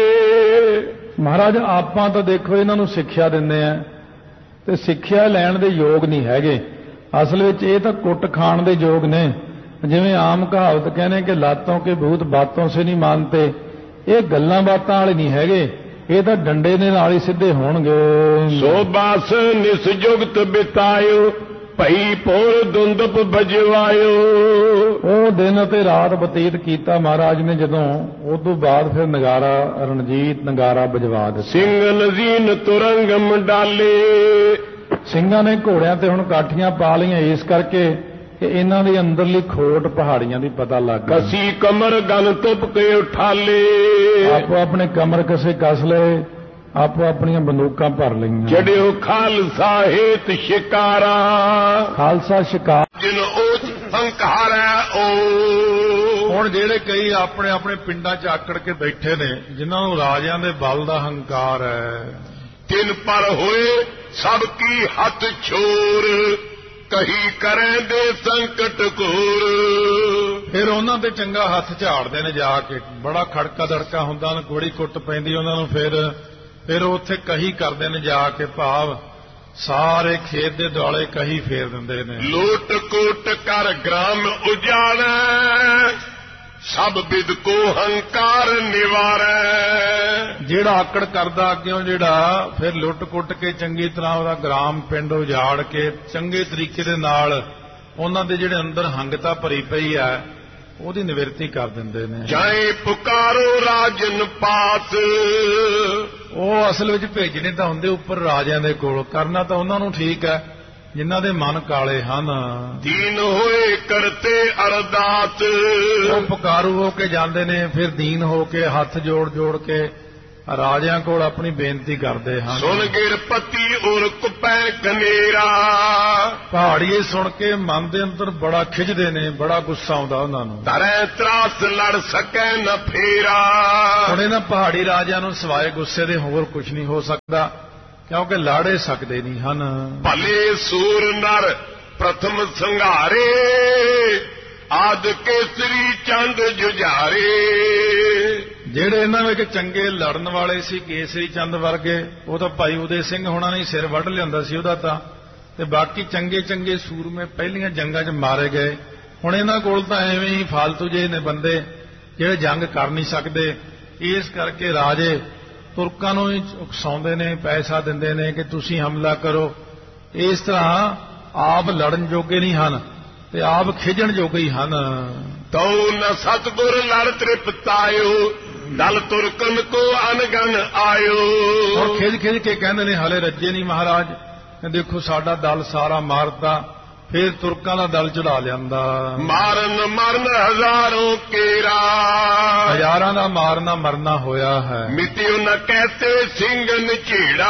ਮਹਾਰਾਜ ਆਪਾਂ ਤਾਂ ਦੇਖੋ ਇਹਨਾਂ ਨੂੰ ਸਿੱਖਿਆ ਦਿੰਦੇ ਆ ਤੇ ਸਿੱਖਿਆ ਲੈਣ ਦੇ ਯੋਗ ਨਹੀਂ ਹੈਗੇ। ਅਸਲ ਵਿੱਚ ਇਹ ਤਾਂ ਕੁੱਟ ਖਾਣ ਦੇ ਯੋਗ ਨੇ। ਜਿਵੇਂ ਆਮ ਕਹਾਵਤ ਕਹਿੰਦੇ ਕਿ ਲਾਤੋਂ ਕੇ ਭੂਤ ਬਾਤੋਂ ਸੇ ਨਹੀਂ ਮਾਨਤੇ, ਇਹ ਗੱਲਾਂ ਬਾਤਾਂ ਵਾਲੇ ਨਹੀਂ ਹੈਗੇ, ਇਹ ਤਾਂ ਡੰਡੇ ਦੇ ਨਾਲ ਹੀ ਸਿੱਧੇ ਹੋਣਗੇ। ਸੋ ਬਾਸ ਨਿਸਜੁਗਤ ਬਿਤਾਇਓ, ਭਈ ਪੋਰ ਦੁੰਦਪ ਬਜਵਾਇਓ। ਉਹ ਦਿਨ ਅਤੇ ਰਾਤ ਬਤੀਤ ਕੀਤਾ ਮਹਾਰਾਜ ਨੇ, ਜਦੋਂ ਉਸ ਤੋਂ ਬਾਅਦ ਫਿਰ ਨਗਾਰਾ ਰਣਜੀਤ ਨਗਾਰਾ ਬਜਵਾ ਦਿੱਤਾ। ਸਿੰਘ ਨਜ਼ੀਨ ਤੁਰੰਗਮ ਡਾਲੇ, ਸਿੰਘਾਂ ਨੇ ਘੋੜਿਆਂ ਤੇ ਹੁਣ ਕਾਠੀਆਂ ਪਾ ਲਈਆਂ, ਇਸ ਕਰਕੇ ਕਿ ਇਹਨਾਂ ਦੀ ਅੰਦਰਲੀ ਖੋਟ ਪਹਾੜੀਆਂ ਦੀ ਪਤਾ ਲੱਗ ਗਈ। ਕਸੀ ਕਮਰ ਗਨ ਤੁਪ ਕੇ ਉਠਾਲੇ, ਆਪੋ ਆਪਣੇ ਕਮਰ ਕਸੇ ਕੱਸ ਲਏ, ਆਪੋ ਆਪਣੀਆਂ ਬੰਦੂਕਾਂ ਭਰ ਲਈਆਂ। ਚੜਿਓ ਖਾਲਸਾ ਹੇਤ ਸ਼ਿਕਾਰਾ, ਖਾਲਸਾ ਸ਼ਿਕਾਰ ਜਿਨ ਉਹ ਹੰਕਾਰ ਹੈ ਉਹ। ਹੁਣ ਜਿਹੜੇ ਕਈ ਆਪਣੇ ਆਪਣੇ ਪਿੰਡਾਂ 'ਚ ਆਕੜ ਕੇ ਬੈਠੇ ਨੇ, ਜਿਨ੍ਹਾਂ ਨੂੰ ਰਾਜਿਆਂ ਦੇ ਬਲ ਦਾ ਹੰਕਾਰ ਹੈ, ਤਿੰਨ ਪਰ ਹੋਏ ਸਭ ਕੀ ਹੱਥ ਛੋਰ, ਕਹੀ ਕਰੇ ਦੇ ਸੰਕਟ ਘੋਰ। ਫਿਰ ਉਹਨਾਂ ਤੇ ਚੰਗਾ ਹੱਥ ਝਾੜਦੇ ਨੇ ਜਾ ਕੇ, ਬੜਾ ਖੜਕਾ ਦੜਕਾ ਹੁੰਦਾ, ਉਹਨਾਂ ਕੋੜੀ ਕੁੱਟ ਪੈਂਦੀ ਉਹਨਾਂ ਨੂੰ। ਫਿਰ ਫਿਰ ਉੱਥੇ ਕਹੀ ਕਰਦੇ ਨੇ ਜਾ ਕੇ, ਭਾਵ ਸਾਰੇ ਖੇਤ ਦੇ ਦੁਆਲੇ ਕਹੀ ਫੇਰ ਦਿੰਦੇ ਨੇ। ਲੋਟ ਕੋਟ ਕਰ ਗ੍ਰਾਮ ਉਜਾੜੈ, ਸਭ ਬਿਦ ਕੋ ਹੰਕਾਰ ਨਿਵਾਰੈ। ਜਿਹੜਾ ਆਕੜ ਕਰਦਾ ਅੱਗਿਓਂ, ਜਿਹੜਾ ਫਿਰ ਲੁੱਟ ਕੁੱਟ ਕੇ ਚੰਗੀ ਤਰ੍ਹਾਂ ਉਹਦਾ ਗ੍ਰਾਮ ਪਿੰਡ ਉਜਾੜ ਕੇ ਚੰਗੇ ਤਰੀਕੇ ਦੇ ਨਾਲ ਉਹਨਾਂ ਦੇ ਜਿਹੜੇ ਅੰਦਰ ਹੰਗਤਾ ਭਰੀ ਪਈ ਹੈ ਉਹਦੀ ਨਿਵਰਤੀ ਕਰ ਦਿੰਦੇ ਨੇ। ਜਾਏ ਪੁਕਾਰੋ ਰਾਜਨ ਪਾਸ, ਉਹ ਅਸਲ ਵਿੱਚ ਭੇਜਣੇ ਤਾਂ ਹੁੰਦੇ ਉੱਪਰ ਰਾਜਿਆਂ ਦੇ ਕੋਲ, ਕਰਨਾ ਤਾਂ ਉਹਨਾਂ ਨੂੰ ਠੀਕ ਹੈ ਜਿਨ੍ਹਾਂ ਦੇ ਮਨ ਕਾਲੇ ਹਨ। ਦੀਨ ਹੋਏ ਕਰਤੇ ਅਰਦਾਸ, ਉਹ ਪੁਕਾਰੂ ਹੋ ਕੇ ਜਾਂਦੇ ਨੇ, ਫਿਰ ਦੀਨ ਹੋ ਕੇ ਹੱਥ ਜੋੜ ਜੋੜ ਕੇ ਰਾਜਿਆਂ ਕੋਲ ਆਪਣੀ ਬੇਨਤੀ ਕਰਦੇ ਹਨ। ਸੁਣ ਗਿਰ ਪਤੀ ਔਰ ਕੁਪੈ ਕਨੇਰਾ, ਪਹਾੜੀਏ ਸੁਣ ਕੇ ਮਨ ਦੇ ਅੰਦਰ ਬੜਾ ਖਿੱਚਦੇ ਨੇ, ਬੜਾ ਗੁੱਸਾ ਆਉਂਦਾ ਉਹਨਾਂ ਨੂੰ। ਧਰੈ ਤਰਾਸ ਲੜ ਸਕੈ ਨ ਫੇਰਾ, ਹੁਣ ਇਹਨਾਂ ਪਹਾੜੀ ਰਾਜਿਆਂ ਨੂੰ ਸਿਵਾਏ ਗੁੱਸੇ ਦੇ ਹੋਰ ਕੁਝ ਨਹੀਂ ਹੋ ਸਕਦਾ, ਕਿਉਂਕਿ ਲਾੜੇ ਸਕਦੇ ਨਹੀਂ ਹਨ। ਭਲੇ ਸੂਰ ਨਰ ਪ੍ਰਥਮ ਸੰਘਾਰੇ, ਆਦ ਕੇਸਰੀ ਚੰਦ ਜੁਝਾਰੇ। ਜਿਹੜੇ ਇਹਨਾਂ ਵਿੱਚ ਚੰਗੇ ਲੜਨ ਵਾਲੇ ਸੀ, ਕੇਸਰੀ ਚੰਦ ਵਰਗੇ, ਉਹ ਤਾਂ ਭਾਈ ਉਦੇ ਸਿੰਘ ਹੋਣਾ ਨੇ ਸਿਰ ਵੱਢ ਲਿਆਂਦਾ ਸੀ ਉਹਦਾ ਤਾਂ, ਤੇ ਬਾਕੀ ਚੰਗੇ ਚੰਗੇ ਸੂਰਮੇ ਪਹਿਲੀਆਂ ਜੰਗਾਂ 'ਚ ਮਾਰੇ ਗਏ। ਹੁਣ ਇਹਨਾਂ ਕੋਲ ਤਾਂ ਐਵੇਂ ਹੀ ਫਾਲਤੂ ਜਿਹੇ ਨੇ ਬੰਦੇ ਜਿਹੜੇ ਜੰਗ ਕਰ ਨਹੀਂ ਸਕਦੇ। ਇਸ ਕਰਕੇ ਰਾਜੇ ਤੁਰਕਾਂ ਨੂੰ ਹੀ ਉਕਸਾਉਂਦੇ ਨੇ, ਪੈਸਾ ਦਿੰਦੇ ਨੇ ਕਿ ਤੁਸੀਂ ਹਮਲਾ ਕਰੋ। ਇਸ ਤਰ੍ਹਾਂ ਆਪ ਲੜਨ ਜੋਗੇ ਨਹੀਂ ਹਨ ਤੇ ਆਪ ਖਿਜਣ ਜੋਗੇ ਹੀ ਹਨ। ਤਉ ਨ ਸਤਿਗੁਰ ਲੜ ਤ੍ਰਿਪਤਾਇਓ, ਦਲ ਤੁਰਕਨ ਕੋ ਅਨਗਨ ਆਇਓ। ਹੁਣ ਖਿਜ ਖਿਜ ਕੇ ਕਹਿੰਦੇ ਨੇ ਹਲੇ ਰੱਜੇ ਨਹੀਂ ਮਹਾਰਾਜ, ਦੇਖੋ ਸਾਡਾ ਦਲ ਸਾਰਾ ਮਾਰਤਾ, ਫਿਰ ਤੁਰਕਾਂ ਦਾ ਦਲ ਚੜਾ ਲਿਆਂਦਾ। ਮਾਰਨ ਮਰਨ ਹਜ਼ਾਰੋਂ ਕੇਰਾ, ਹਜ਼ਾਰਾਂ ਦਾ ਮਾਰਨਾ ਮਰਨਾ ਹੋਇਆ ਹੈ। ਮਿਟਿਓ ਨ ਕਹਤੇ ਸਿੰਘ ਨਝੇੜਾ,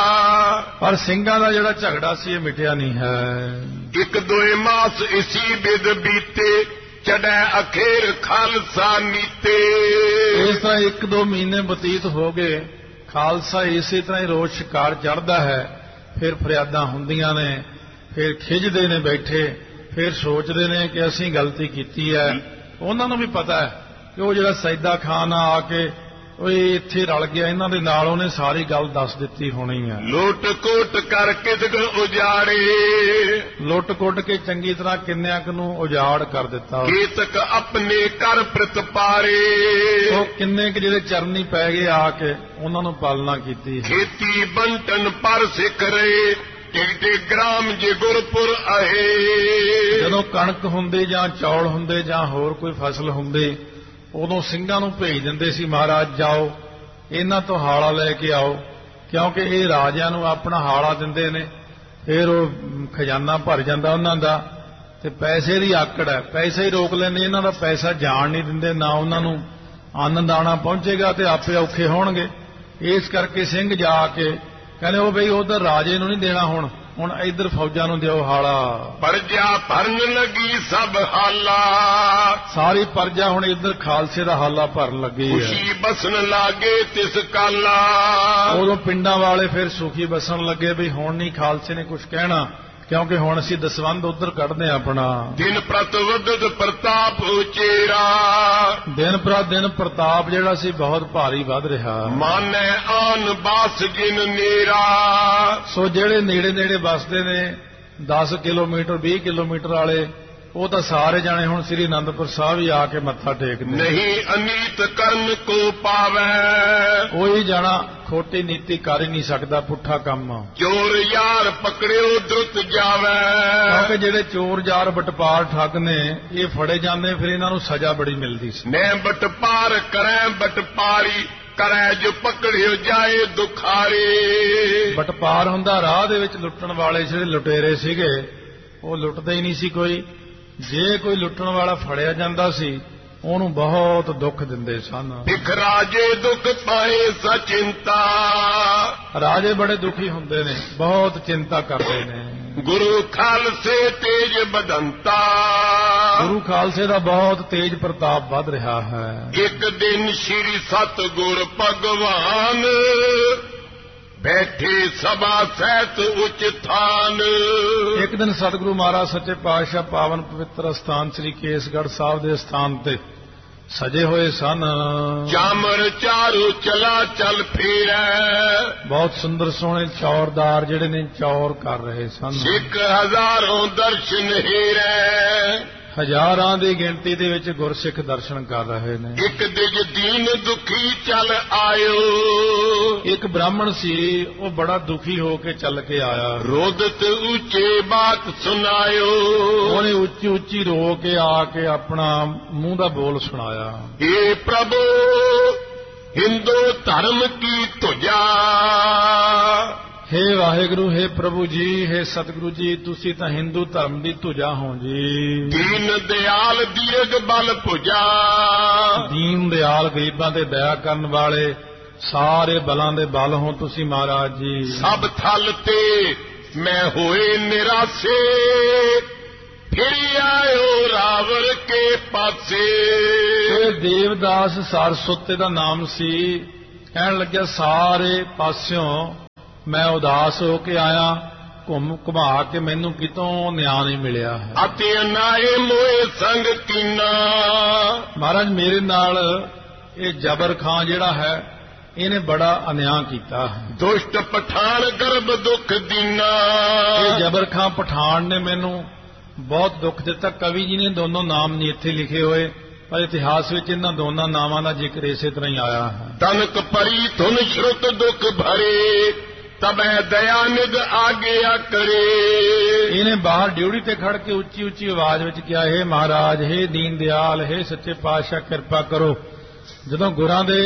ਪਰ ਸਿੰਘਾਂ ਦਾ ਜਿਹੜਾ ਝਗੜਾ ਸੀ ਇਹ ਮਿਟਿਆ ਨਹੀਂ ਹੈ। ਇੱਕ ਦੋਏ ਮਾਸ ਇਸੀ ਬਿਦ ਬੀਤੇ, ਚੜੈ ਅਖੇਰ ਖਾਲਸਾ ਨੀਤੇ। ਇਸ ਤਰ੍ਹਾਂ ਇੱਕ ਦੋ ਮਹੀਨੇ ਬਤੀਤ ਹੋ ਗਏ, ਖਾਲਸਾ ਇਸੇ ਤਰ੍ਹਾਂ ਹੀ ਰੋਜ਼ ਸ਼ਿਕਾਰ ਚੜ੍ਹਦਾ ਹੈ। ਫਿਰ ਫਰਿਆਦਾਂ ਹੁੰਦੀਆਂ ਨੇ, ਫਿਰ ਖਿੱਚਦੇ ਨੇ ਬੈਠੇ, ਫਿਰ ਸੋਚਦੇ ਨੇ ਕਿ ਅਸੀਂ ਗਲਤੀ ਕੀਤੀ ਹੈ। ਉਹਨਾਂ ਨੂੰ ਵੀ ਪਤਾ ਹੈ ਕਿ ਉਹ ਜਿਹੜਾ ਸੈਦਾ ਖਾਨ ਆ ਕੇ ਉਹ ਇੱਥੇ ਰਲ ਗਿਆ ਇਹਨਾਂ ਦੇ ਨਾਲ, ਉਹਨੇ ਸਾਰੀ ਗੱਲ ਦੱਸ ਦਿੱਤੀ ਹੋਣੀ ਹੈ। ਲੁੱਟ ਕੋਟ ਕਰ ਕਿਦਗ ਉਜਾੜੇ, ਲੁੱਟ ਕੁੱਟ ਕੇ ਚੰਗੀ ਤਰ੍ਹਾਂ ਕਿੰਨਿਆਂ ਕੁ ਨੂੰ ਉਜਾੜ ਕਰ ਦਿੱਤਾ। ਕੀਤਕ ਆਪਣੇ ਕਰ ਪ੍ਰਤਪਾਰੇ, ਉਹ ਕਿੰਨੇ ਕੁ ਜਿਹੜੇ ਚਰਨੀ ਪੈ ਗਏ ਆ ਕੇ ਉਹਨਾਂ ਨੂੰ ਪਾਲਣਾ ਕੀਤੀ। ਖੇਤੀ ਬੰਟਨ ਪਰ ਸਿੱਖ ਰਹੇ, ਟਿਕਟੇ ਗ੍ਰਾਮ ਜੇ ਗੁਰਪੁਰ ਆਏ। ਜਦੋਂ ਕਣਕ ਹੁੰਦੀ ਜਾਂ ਚੌਲ ਹੁੰਦੇ ਜਾਂ ਹੋਰ ਕੋਈ ਫਸਲ ਹੁੰਦੀ, ਉਦੋਂ ਸਿੰਘਾਂ ਨੂੰ ਭੇਜ ਦਿੰਦੇ ਸੀ, ਮਹਾਰਾਜ ਜਾਓ ਇਹਨਾਂ ਤੋਂ ਹਾਲਾ ਲੈ ਕੇ ਆਓ, ਕਿਉਂਕਿ ਇਹ ਰਾਜਿਆਂ ਨੂੰ ਆਪਣਾ ਹਾਲਾ ਦਿੰਦੇ ਨੇ, ਫਿਰ ਉਹ ਖਜ਼ਾਨਾ ਭਰ ਜਾਂਦਾ ਉਹਨਾਂ ਦਾ। ਤੇ ਪੈਸੇ ਦੀ ਆਕੜ ਹੈ, ਪੈਸੇ ਹੀ ਰੋਕ ਲੈਂਦੇ, ਇਹਨਾਂ ਦਾ ਪੈਸਾ ਜਾਣ ਨਹੀਂ ਦਿੰਦੇ, ਨਾ ਉਹਨਾਂ ਨੂੰ ਅੰਨ ਦਾਣਾ ਪਹੁੰਚੇਗਾ ਤੇ ਆਪੇ ਔਖੇ ਹੋਣਗੇ। ਇਸ ਕਰਕੇ ਸਿੰਘ ਜਾ ਕੇ ਕਹਿੰਦੇ ਉਹ ਬਈ ਉਧਰ ਰਾਜੇ ਨੂੰ ਨਹੀਂ ਦੇਣਾ, ਹੁਣ ਹੁਣ ਇੱਧਰ ਫੌਜਾਂ ਨੂੰ ਦਿਓ ਹਾਲਾ। ਪਰਜਾ ਭਰਨ ਲੱਗੀ ਸਭ ਹਾਲਾ, ਸਾਰੀ ਪਰਜਾ ਹੁਣ ਇੱਧਰ ਖਾਲਸੇ ਦਾ ਹਾਲਾ ਭਰਨ ਲੱਗੀ ਹੈ। ਖੁਸ਼ੀ ਬਸਣ ਲਾਗੇ ਤਿਸ ਕਾਲਾ, ਉਦੋਂ ਪਿੰਡਾਂ ਵਾਲੇ ਫਿਰ ਸੁਖੀ ਬਸਣ ਲੱਗੇ ਵੀ ਹੁਣ ਨਹੀਂ ਖਾਲਸੇ ਨੇ ਕੁਝ ਕਹਿਣਾ, ਕਿਉਂਕਿ ਹੁਣ ਅਸੀਂ ਦਸਵੰਧ ਉਧਰ ਕੱਢਦੇ ਆ ਆਪਣਾ। ਦਿਨ ਪ੍ਰਤ ਵਧਤ ਪ੍ਰਤਾਪ ਉਚੇਰਾ, ਦਿਨ ਪ੍ਰਤ ਦਿਨ ਪ੍ਰਤਾਪ ਜਿਹੜਾ ਸੀ ਬਹੁਤ ਭਾਰੀ ਵੱਧ ਰਿਹਾ। ਮਾਨੈ ਆਨ ਬਾਸ ਜਿਨ ਨੇਰਾ, ਸੋ ਜਿਹੜੇ ਨੇੜੇ ਨੇੜੇ ਵਸਦੇ ਨੇ ਦਸ ਕਿਲੋਮੀਟਰ ਵੀਹ ਕਿਲੋਮੀਟਰ ਵਾਲੇ, ਉਹ ਤਾਂ ਸਾਰੇ ਜਾਣੇ ਹੁਣ ਸ੍ਰੀ ਅਨੰਦਪੁਰ ਸਾਹਿਬ ਹੀ ਆ ਕੇ ਮੱਥਾ ਟੇਕਦੇ। ਨਹੀਂ ਅਨੀਤ ਕਰਨ ਕੋ ਪਾਵੈ, ਕੋਈ ਜਾਣਾ ਖੋਟੀ ਨੀਤੀ ਕਰ ਹੀ ਨਹੀਂ ਸਕਦਾ, ਪੁੱਠਾ ਕੰਮ। ਚੋਰ ਯਾਰ ਪਕੜਿਓ ਦੁੱਤ ਜਾਵੈ, ਕਿਉਂਕਿ ਜਿਹੜੇ ਚੋਰ ਯਾਰ ਬਟਪਾਰ ਠੱਗ ਨੇ ਇਹ ਫੜੇ ਜਾਂਦੇ, ਫਿਰ ਇਹਨਾਂ ਨੂੰ ਸਜ਼ਾ ਬੜੀ ਮਿਲਦੀ ਸੀ। ਮੈਂ ਬਟਪਾਰ ਕਰੈ ਬਟਪਾਰੀ, ਕਰੈ ਜੋ ਪਕੜਿਓ ਜਾਏ ਦੁਖਾਰੇ। ਬਟਪਾਰ ਹੁੰਦਾ ਰਾਹ ਦੇ ਵਿੱਚ ਲੁੱਟਣ ਵਾਲੇ ਜਿਹੜੇ ਲੁਟੇਰੇ ਸੀਗੇ, ਉਹ ਲੁੱਟਦੇ ਹੀ ਨਹੀਂ ਸੀ ਕੋਈ, ਜੇ ਕੋਈ ਲੁੱਟਣ ਵਾਲਾ ਫੜਿਆ ਜਾਂਦਾ ਸੀ ਉਹਨੂੰ ਬਹੁਤ ਦੁੱਖ ਦਿੰਦੇ ਸਨ। ਇਕ ਰਾਜੇ ਦੁੱਖ ਪਾਏ ਸਚਿੰਤਾ, ਰਾਜੇ ਬੜੇ ਦੁਖੀ ਹੁੰਦੇ ਨੇ, ਬਹੁਤ ਚਿੰਤਾ ਕਰਦੇ ਨੇ। ਗੁਰੂ ਖਾਲਸੇ ਤੇਜ ਬਦੰਤਾ, ਗੁਰੂ ਖਾਲਸੇ ਦਾ ਬਹੁਤ ਤੇਜ ਪ੍ਰਤਾਪ ਵੱਧ ਰਿਹਾ ਹੈ। ਇੱਕ ਦਿਨ ਸ੍ਰੀ ਸਤਿਗੁਰ ਭਗਵਾਨ ਬੈਠੇ ਸਭਾ ਸਹਿਤ ਉਚ ਥਾਨ। ਇੱਕ ਦਿਨ ਸਤਿਗੁਰੂ ਮਹਾਰਾਜ ਸੱਚੇ ਪਾਤਸ਼ਾਹ ਪਾਵਨ ਪਵਿੱਤਰ ਸਥਾਨ ਸ੍ਰੀ ਕੇਸਗੜ੍ਹ ਸਾਹਿਬ ਦੇ ਸਥਾਨ ਤੇ ਸਜੇ ਹੋਏ ਸਨ। ਚਾਮਰ ਚਾਰੂ ਚਲਾ ਚੱਲ ਫੇਰੈ, ਬਹੁਤ ਸੁੰਦਰ ਸੋਹਣੇ ਚੌਰਦਾਰ ਜਿਹੜੇ ਨੇ ਚੌਰ ਕਰ ਰਹੇ ਸਨ। ਸਿੱਖ ਹਜ਼ਾਰਾਂ ਦਰਸ਼ਨ ਹੀਰੈ, ਹਜ਼ਾਰਾਂ ਦੀ ਗਿਣਤੀ ਦੇ ਵਿੱਚ ਗੁਰਸਿੱਖ ਦਰਸ਼ਨ ਕਰ ਰਹੇ ਨੇ। ਇੱਕ ਦਿਜ ਦੀਨ ਦੁਖੀ ਚੱਲ ਆਇਓ, ਇੱਕ ਬ੍ਰਾਹਮਣ ਸੀ ਉਹ ਬੜਾ ਦੁਖੀ ਹੋ ਕੇ ਚੱਲ ਕੇ ਆਇਆ। ਰੋਦਤ ਉੱਚੇ ਬਾਤ ਸੁਣਾਇਓ, ਉਹਨੇ ਉੱਚੀ ਉੱਚੀ ਰੋ ਕੇ ਆ ਕੇ ਆਪਣਾ ਮੂੰਹ ਦਾ ਬੋਲ ਸੁਣਾਇਆ। ਏ ਪ੍ਰਭੂ ਹਿੰਦੂ ਧਰਮ ਕੀ ਧੁਜਾ, हे ਵਾਹਿਗੁਰੂ, हे ਪ੍ਰਭੂ ਜੀ, हे ਸਤਿਗੁਰੂ ਜੀ, ਤੁਸੀਂ ਤਾਂ ਹਿੰਦੂ ਧਰਮ ਦੀ ਧੁਜਾ ਹੋ ਜੀ। ਦੀਨ ਦਿਆਲ ਦੀਰਘ ਬਲ ਭੁਜਾ, ਦੀਨ ਦਿਆਲ ਗਰੀਬਾਂ ਤੇ ਦਇਆ ਕਰਨ ਵਾਲੇ ਸਾਰੇ ਬਲਾਂ ਦੇ ਬਲ ਹੋ ਤੁਸੀਂ ਮਹਾਰਾਜ ਜੀ। ਸਭ ਥਲ ਤੇ ਮੈਂ ਹੋਏ ਨਿਰਾਸੇ, ਫਿਰ ਆਇਓ ਰਾਵਰ ਕੇ ਪਾਸੇ। ਇਹ ਦੇਵਦਾਸ ਸਾਰਸਵਤੀ ਦਾ ਨਾਮ ਸੀ। ਕਹਿਣ ਲੱਗਿਆ ਸਾਰੇ ਪਾਸਿਓਂ ਮੈਂ ਉਦਾਸ ਹੋ ਕੇ ਆਇਆ, ਘੁੰਮ ਘੁਮਾ ਕੇ ਮੈਨੂੰ ਕਿਤੋਂ ਨਿਆਂ ਨਹੀਂ ਮਿਲਿਆ ਹੈ। ਅਤੇ ਅਨਾਏ ਮੋਏ ਸੰਗ ਕੀਨਾ, ਮਹਾਰਾਜ ਮੇਰੇ ਨਾਲ ਇਹ ਜਬਰ ਖਾਂ ਜਿਹੜਾ ਹੈ ਇਹਨੇ ਬੜਾ ਅਨਿਆਂ ਕੀਤਾ ਹੈ। ਦੁਸ਼ਟ ਪਠਾਨ ਗਰਭ ਦੁੱਖ ਦੀਨਾ, ਇਹ ਜਬਰ ਖਾਂ ਪਠਾਨ ਨੇ ਮੈਨੂੰ ਬਹੁਤ ਦੁੱਖ ਦਿੱਤਾ। ਕਵੀ ਜੀ ਨੇ ਦੋਨੋਂ ਨਾਮ ਨਹੀਂ ਇੱਥੇ ਲਿਖੇ ਹੋਏ, ਪਰ ਇਤਿਹਾਸ ਵਿੱਚ ਇਹਨਾਂ ਦੋਨਾਂ ਨਾਵਾਂ ਦਾ ਜ਼ਿਕਰ ਇਸੇ ਤਰ੍ਹਾਂ ਹੀ ਆਇਆ ਹੈ। ਤਨਕ ਪਰੀ ਧੁਨ ਸ਼ਰੁਤ ਦੁੱਖ ਭਰੇ, ਤਬੈ ਦਇਆ ਨਿਧ ਆਗਿਆ ਕਰੇ। ਇਹਨੇ ਬਾਹਰ ਡਿਊਟੀ ਤੇ ਖੜ ਕੇ ਉੱਚੀ ਉੱਚੀ ਆਵਾਜ਼ ਵਿੱਚ ਕਿਹਾ, हे ਮਹਾਰਾਜ, हे ਦੀਨ ਦਿਆਲ, हे ਸੱਚੇ ਪਾਤਸ਼ਾਹ, ਕਿਰਪਾ ਕਰੋ। ਜਦੋਂ ਗੁਰਾਂ ਦੇ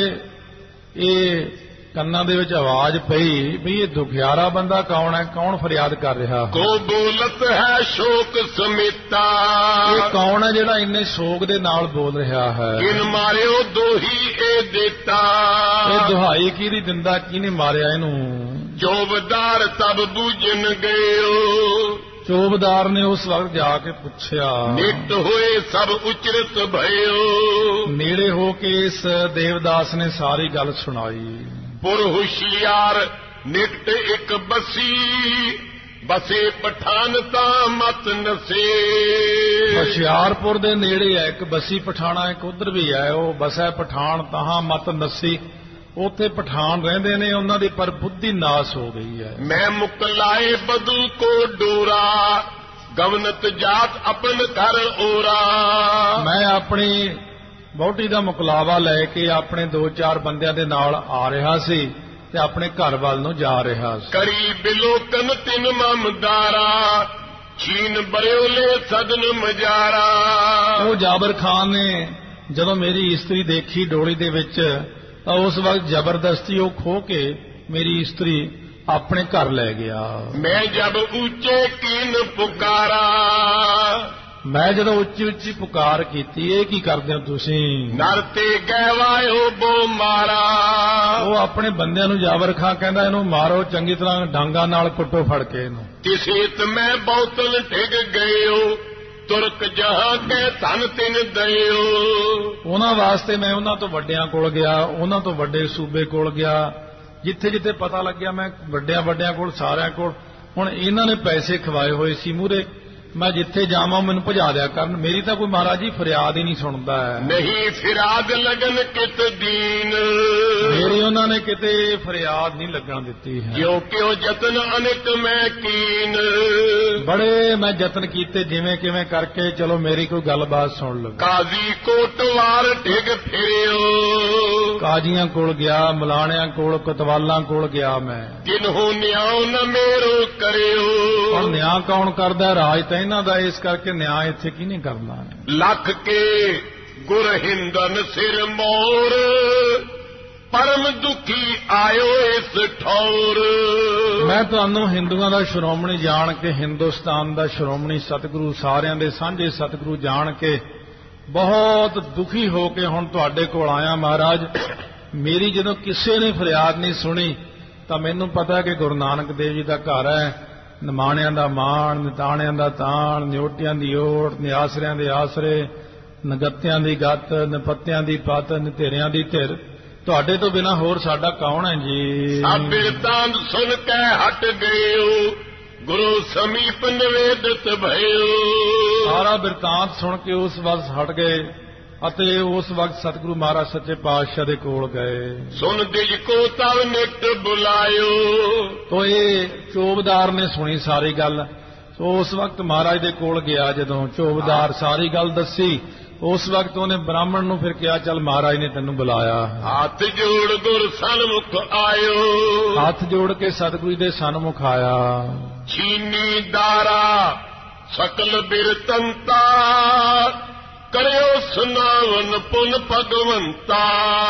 ਇਹ ਕੰਨਾਂ ਦੇ ਵਿੱਚ ਆਵਾਜ਼ ਪਈ ਵੀ ਇਹ ਦੁਖਿਆਰਾ ਬੰਦਾ ਕੌਣ ਹੈ, ਕੌਣ ਫਰਿਆਦ ਕਰ ਰਿਹਾ ਹੈ, ਕੋ ਬੋਲਤ ਹੈ ਸ਼ੋਕ ਸਮੇਤਾ, ਇਹ ਕੌਣ ਹੈ ਜਿਹੜਾ ਇੰਨੇ ਸ਼ੋਕ ਦੇ ਨਾਲ ਬੋਲ ਰਿਹਾ ਹੈ। ਇਨ ਮਾਰਿਓ ਦੋਹੀ ਇਹ ਦਿੱਤਾ, ਇਹ ਦੁਹਾਈ ਕਿਹਦੀ ਦਿੰਦਾ, ਕਿਹਨੇ ਮਾਰਿਆ ਇਹਨੂੰ। ਚੌਬਦਾਰ ਤਬ ਬੂਝਨ ਗਇਓ, ਚੌਬਦਾਰ ਨੇ ਉਸ ਵਕਤ ਜਾ ਕੇ ਪੁੱਛਿਆ। ਨਿਤ ਹੋਏ ਸਭ ਉਚਰਤ ਭਇਓ, ਨੇੜੇ ਹੋ ਕੇ ਇਸ ਦੇਵਦਾਸ ਨੇ ਸਾਰੀ ਗੱਲ ਸੁਣਾਈ। ਪੁਰ ਹੁਸ਼ਿਆਰ ਨਿਕਟ ਇੱਕ ਬਸੀ, ਬਸੇ ਪਠਾਨ ਤਾਂ ਮਤ ਨਸੇ। ਹੁਸ਼ਿਆਰਪੁਰ ਦੇ ਨੇੜੇ ਹੈ ਇੱਕ ਬਸੀ ਪਠਾਣਾ, ਇੱਕ ਉਧਰ ਵੀ ਹੈ, ਉਹ ਬਸੈ ਪਠਾਨ ਤਾਂ ਮਤ ਨਸੀ। ਉੱਥੇ ਪਠਾਨ ਰਹਿੰਦੇ ਨੇ, ਉਹਨਾਂ ਦੀ ਪਰ ਬੁੱਧੀ ਨਾਸ ਹੋ ਗਈ ਹੈ। ਮੈਂ ਮੁਕਲਾਏ ਬਦੂ ਕੋ ਡੋਰਾ, ਗਵਨਤ ਜਾਤ ਆਪਨ ਘਰ ਓਰਾ। ਮੈਂ ਆਪਣੀ ਵਹੁਟੀ ਦਾ ਮੁਕਲਾਵਾ ਲੈ ਕੇ ਆਪਣੇ ਦੋ ਚਾਰ ਬੰਦਿਆਂ ਦੇ ਨਾਲ ਆ ਰਿਹਾ ਸੀ ਤੇ ਆਪਣੇ ਘਰ ਵੱਲ ਨੂੰ ਜਾ ਰਿਹਾ ਸੀ। ਕਰੀ ਬਿਲੋਕਨ ਤਿਨ ਮਮਦਾਰਾ, ਛੀਨ ਬਰਿਓਲੇ ਸਦਨ ਮਜਾਰਾ। ਉਹ ਜਾਬਰ ਖਾਨ ਨੇ ਜਦੋਂ ਮੇਰੀ ਇਸਤਰੀ ਦੇਖੀ ਡੋਲੀ ਦੇ ਵਿੱਚ ਤਾਂ ਉਸ ਵਕਤ ਜ਼ਬਰਦਸਤੀ ਉਹ ਖੋ ਕੇ ਮੇਰੀ ਇਸਤਰੀ ਆਪਣੇ ਘਰ ਲੈ ਗਿਆ। ਮੈਂ ਜਬ ਉੱਚੇ ਕੀਨ ਪੁਕਾਰਾ, ਮੈਂ ਜਦੋਂ ਉੱਚੀ ਉੱਚੀ ਪੁਕਾਰ ਕੀਤੀ, ਇਹ ਕੀ ਕਰਦੇ ਹੋ ਤੁਸੀਂ। ਨਰ ਤੇ ਗਹਿਵਾਇਓ ਬੋ ਮਾਰਾ, ਉਹ ਆਪਣੇ ਬੰਦਿਆਂ ਨੂੰ ਜਾਬਰ ਖਾਂ ਕਹਿੰਦਾ ਇਹਨੂੰ ਮਾਰੋ, ਚੰਗੀ ਤਰ੍ਹਾਂ ਡਾਂਗਾ ਨਾਲ ਕੁੱਟੋ ਫੜ ਕੇ ਇਹਨੂੰ। ਤਿਸੇਤ ਮੈਂ ਬਹੁਤਨ ਡਿੱਗ ਗਇਓ, ਤੁਰਕ ਜਹਾਂ ਕੇ ਧਨ ਤਿਨ ਦਇਓ। ਉਹਨਾਂ ਵਾਸਤੇ ਮੈਂ ਉਹਨਾਂ ਤੋਂ ਵੱਡਿਆਂ ਕੋਲ ਗਿਆ, ਉਹਨਾਂ ਤੋਂ ਵੱਡੇ ਸੂਬੇ ਕੋਲ ਗਿਆ, ਜਿੱਥੇ ਜਿੱਥੇ ਪਤਾ ਲੱਗਿਆ ਮੈਂ ਵੱਡਿਆਂ ਵੱਡਿਆਂ ਕੋਲ, ਸਾਰਿਆਂ ਕੋਲ। ਹੁਣ ਇਹਨਾਂ ਨੇ ਪੈਸੇ ਖਵਾਏ ਹੋਏ ਸੀ ਮੂਹਰੇ, ਮੈਂ ਜਿੱਥੇ ਜਾਵਾਂ ਮੈਨੂੰ ਭਜਾ ਦਿਆ ਕਰਨ। ਮੇਰੀ ਤਾਂ ਕੋਈ ਮਹਾਰਾਜ ਜੀ ਫਰਿਆਦ ਹੀ ਨਹੀਂ ਸੁਣਦਾ ਹੈ। ਨਹੀਂ ਫਿਰਾਦ ਲਗਨ ਕਿਤ ਦੀਨ, ਮੇਰੀ ਉਹਨਾਂ ਨੇ ਕਿਤੇ ਫਰਿਆਦ ਨਹੀਂ ਲੱਗਣ ਦਿੱਤੀ ਹੈ। ਕਿਉਂ ਕਿਉਂ ਯਤਨ ਅਨੇਕ ਮੈਂ ਕੀਨ, ਬੜੇ ਮੈਂ ਯਤਨ ਕੀਤੇ ਜਿਵੇਂ ਕਿਵੇਂ ਕਰਕੇ, ਚਲੋ ਮੇਰੀ ਕੋਈ ਗੱਲਬਾਤ ਸੁਣ ਲਓ। ਕਾਜ਼ੀ ਕੋਟਵਾਰ ਡਿੱਗ ਫਿਰਿਓ, ਕਾਜ਼ੀਆਂ ਕੋਲ ਗਿਆ, ਮਲਾਣਿਆਂ ਕੋਲ, ਕੋਤਵਾਲਾਂ ਕੋਲ ਗਿਆ ਮੈਂ। ਕਿਨਹੂ ਨਿਆਉ ਨ ਮੇਰੋ ਕਰਿਓ। ਹੁਣ ਨਿਆਂ ਕੌਣ ਕਰਦਾ, ਰਾਜ ਤਾਂ ਇਹਨਾਂ ਦਾ, ਇਸ ਕਰਕੇ ਨਿਆਂ ਇੱਥੇ ਕਿਹਨੇ ਕਰਨਾ। ਲੱਖ ਕੇ ਗੁਰ ਹਿੰਦਨ ਸਿਰ ਮੋਰ, ਪਰਮ ਦੁਖੀ ਆਇਓ ਇਸ ਠੌਰ। ਮੈਂ ਤੁਹਾਨੂੰ ਹਿੰਦੂਆਂ ਦਾ ਸ਼੍ਰੋਮਣੀ ਜਾਣ ਕੇ, ਹਿੰਦੁਸਤਾਨ ਦਾ ਸ਼੍ਰੋਮਣੀ ਸਤਿਗੁਰੂ, ਸਾਰਿਆਂ ਦੇ ਸਾਂਝੇ ਸਤਿਗੁਰੂ ਜਾਣ ਕੇ ਬਹੁਤ ਦੁਖੀ ਹੋ ਕੇ ਹੁਣ ਤੁਹਾਡੇ ਕੋਲ ਆਇਆ ਮਹਾਰਾਜ। ਮੇਰੀ ਜਦੋਂ ਕਿਸੇ ਨੇ ਫਰਿਆਦ ਨਹੀਂ ਸੁਣੀ ਤਾਂ ਮੈਨੂੰ ਪਤਾ ਕਿ ਗੁਰੂ ਨਾਨਕ ਦੇਵ ਜੀ ਦਾ ਘਰ ਹੈ। ਨਿਮਾਣਿਆਂ ਦਾ ਮਾਣ, ਨਿਤਾਣਿਆਂ ਦਾ ਤਾਣ, ਨਿਓਟਿਆਂ ਦੀ ਓਟ, ਨਿਆਸਰਿਆਂ ਦੇ ਆਸਰੇ, ਨਗੱਤਿਆਂ ਦੀ ਗੱਤ, ਨਿਪੱਤਿਆਂ ਦੀ ਪੱਤ, ਨਿਧੇਰਿਆਂ ਦੀ ਧਿਰ। ਤੁਹਾਡੇ ਤੋਂ ਬਿਨਾਂ ਹੋਰ ਸਾਡਾ ਕੌਣ ਹੈ ਜੀ? ਸਭ ਬਿਰਤਾਂਤ ਸੁਣ ਕੇ ਹਟ ਗਏ, ਗੁਰੂ ਸਮੀਪ ਨਿਵੇਦਿਤ ਭਇਓ। ਸਾਰਾ ਬਿਰਤਾਂਤ ਸੁਣ ਕੇ ਉਸ ਵਕਤ ਹਟ ਗਏ ਅਤੇ ਉਸ ਵਕਤ ਸਤਿਗੁਰੂ ਮਹਾਰਾਜ ਸੱਚੇ ਪਾਤਸ਼ਾਹ ਦੇ ਕੋਲ ਗਏ। ਸੁਣ ਦਿਜ ਕੋ ਤਵ ਨਿਕਟ ਬੁਲਾਇਓ। ਤੋ ਇਹ ਚੋਬਦਾਰ ਨੇ ਸੁਣੀ ਸਾਰੀ ਗੱਲ। ਸੋ ਉਸ ਵਕਤ ਮਹਾਰਾਜ ਦੇ ਕੋਲ ਗਿਆ, ਜਦੋਂ ਚੋਬਦਾਰ ਸਾਰੀ ਗੱਲ ਦੱਸੀ, ਉਸ ਵਕਤ ਉਹਨੇ ਬ੍ਰਾਹਮਣ ਨੂੰ ਫਿਰ ਕਿਹਾ, ਚੱਲ ਮਹਾਰਾਜ ਨੇ ਤੈਨੂੰ ਬੁਲਾਇਆ। ਹੱਥ ਜੋੜ ਗੁਰ ਸਨਮੁਖ ਆਇਓ। ਹੱਥ ਜੋੜ ਕੇ ਸਤਿਗੁਰੂ ਦੇ ਸਨਮੁਖ ਆਇਆ। ਛੀਨੀ ਦਾਰਾ ਸਕਲ ਬਿਰਤੰਤਾ, ਕਰਿਓ ਸੁਨਾਵਨ ਪੁਨ ਭਗਵੰਤਾ।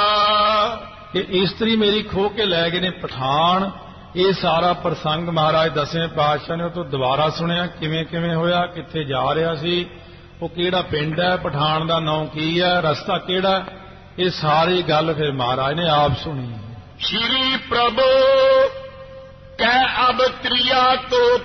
ਇਹ ਇਸਤਰੀ ਮੇਰੀ ਖੋਹ ਕੇ ਲੈ ਗਏ ਨੇ ਪਠਾਨ। ਇਹ ਸਾਰਾ ਪ੍ਰਸੰਗ ਮਹਾਰਾਜ ਦਸਵੇਂ ਪਾਤਸ਼ਾਹ ਨੇ ਉਹ ਤੋਂ ਦੁਬਾਰਾ ਸੁਣਿਆ, ਕਿਵੇਂ ਕਿਵੇਂ ਹੋਇਆ, ਕਿੱਥੇ ਜਾ ਰਿਹਾ ਸੀ, ਉਹ ਕਿਹੜਾ ਪਿੰਡ ਹੈ, ਪਠਾਨ ਦਾ ਨਾਂ ਕੀ ਹੈ, ਰਸਤਾ ਕਿਹੜਾ, ਇਹ ਸਾਰੀ ਗੱਲ ਫਿਰ ਮਹਾਰਾਜ ਨੇ ਆਪ ਸੁਣੀ। ਸ਼੍ਰੀ ਪ੍ਰਭੂ ਕਹਿ ਅਬ ਤ੍ਰਿਆ ਕੋ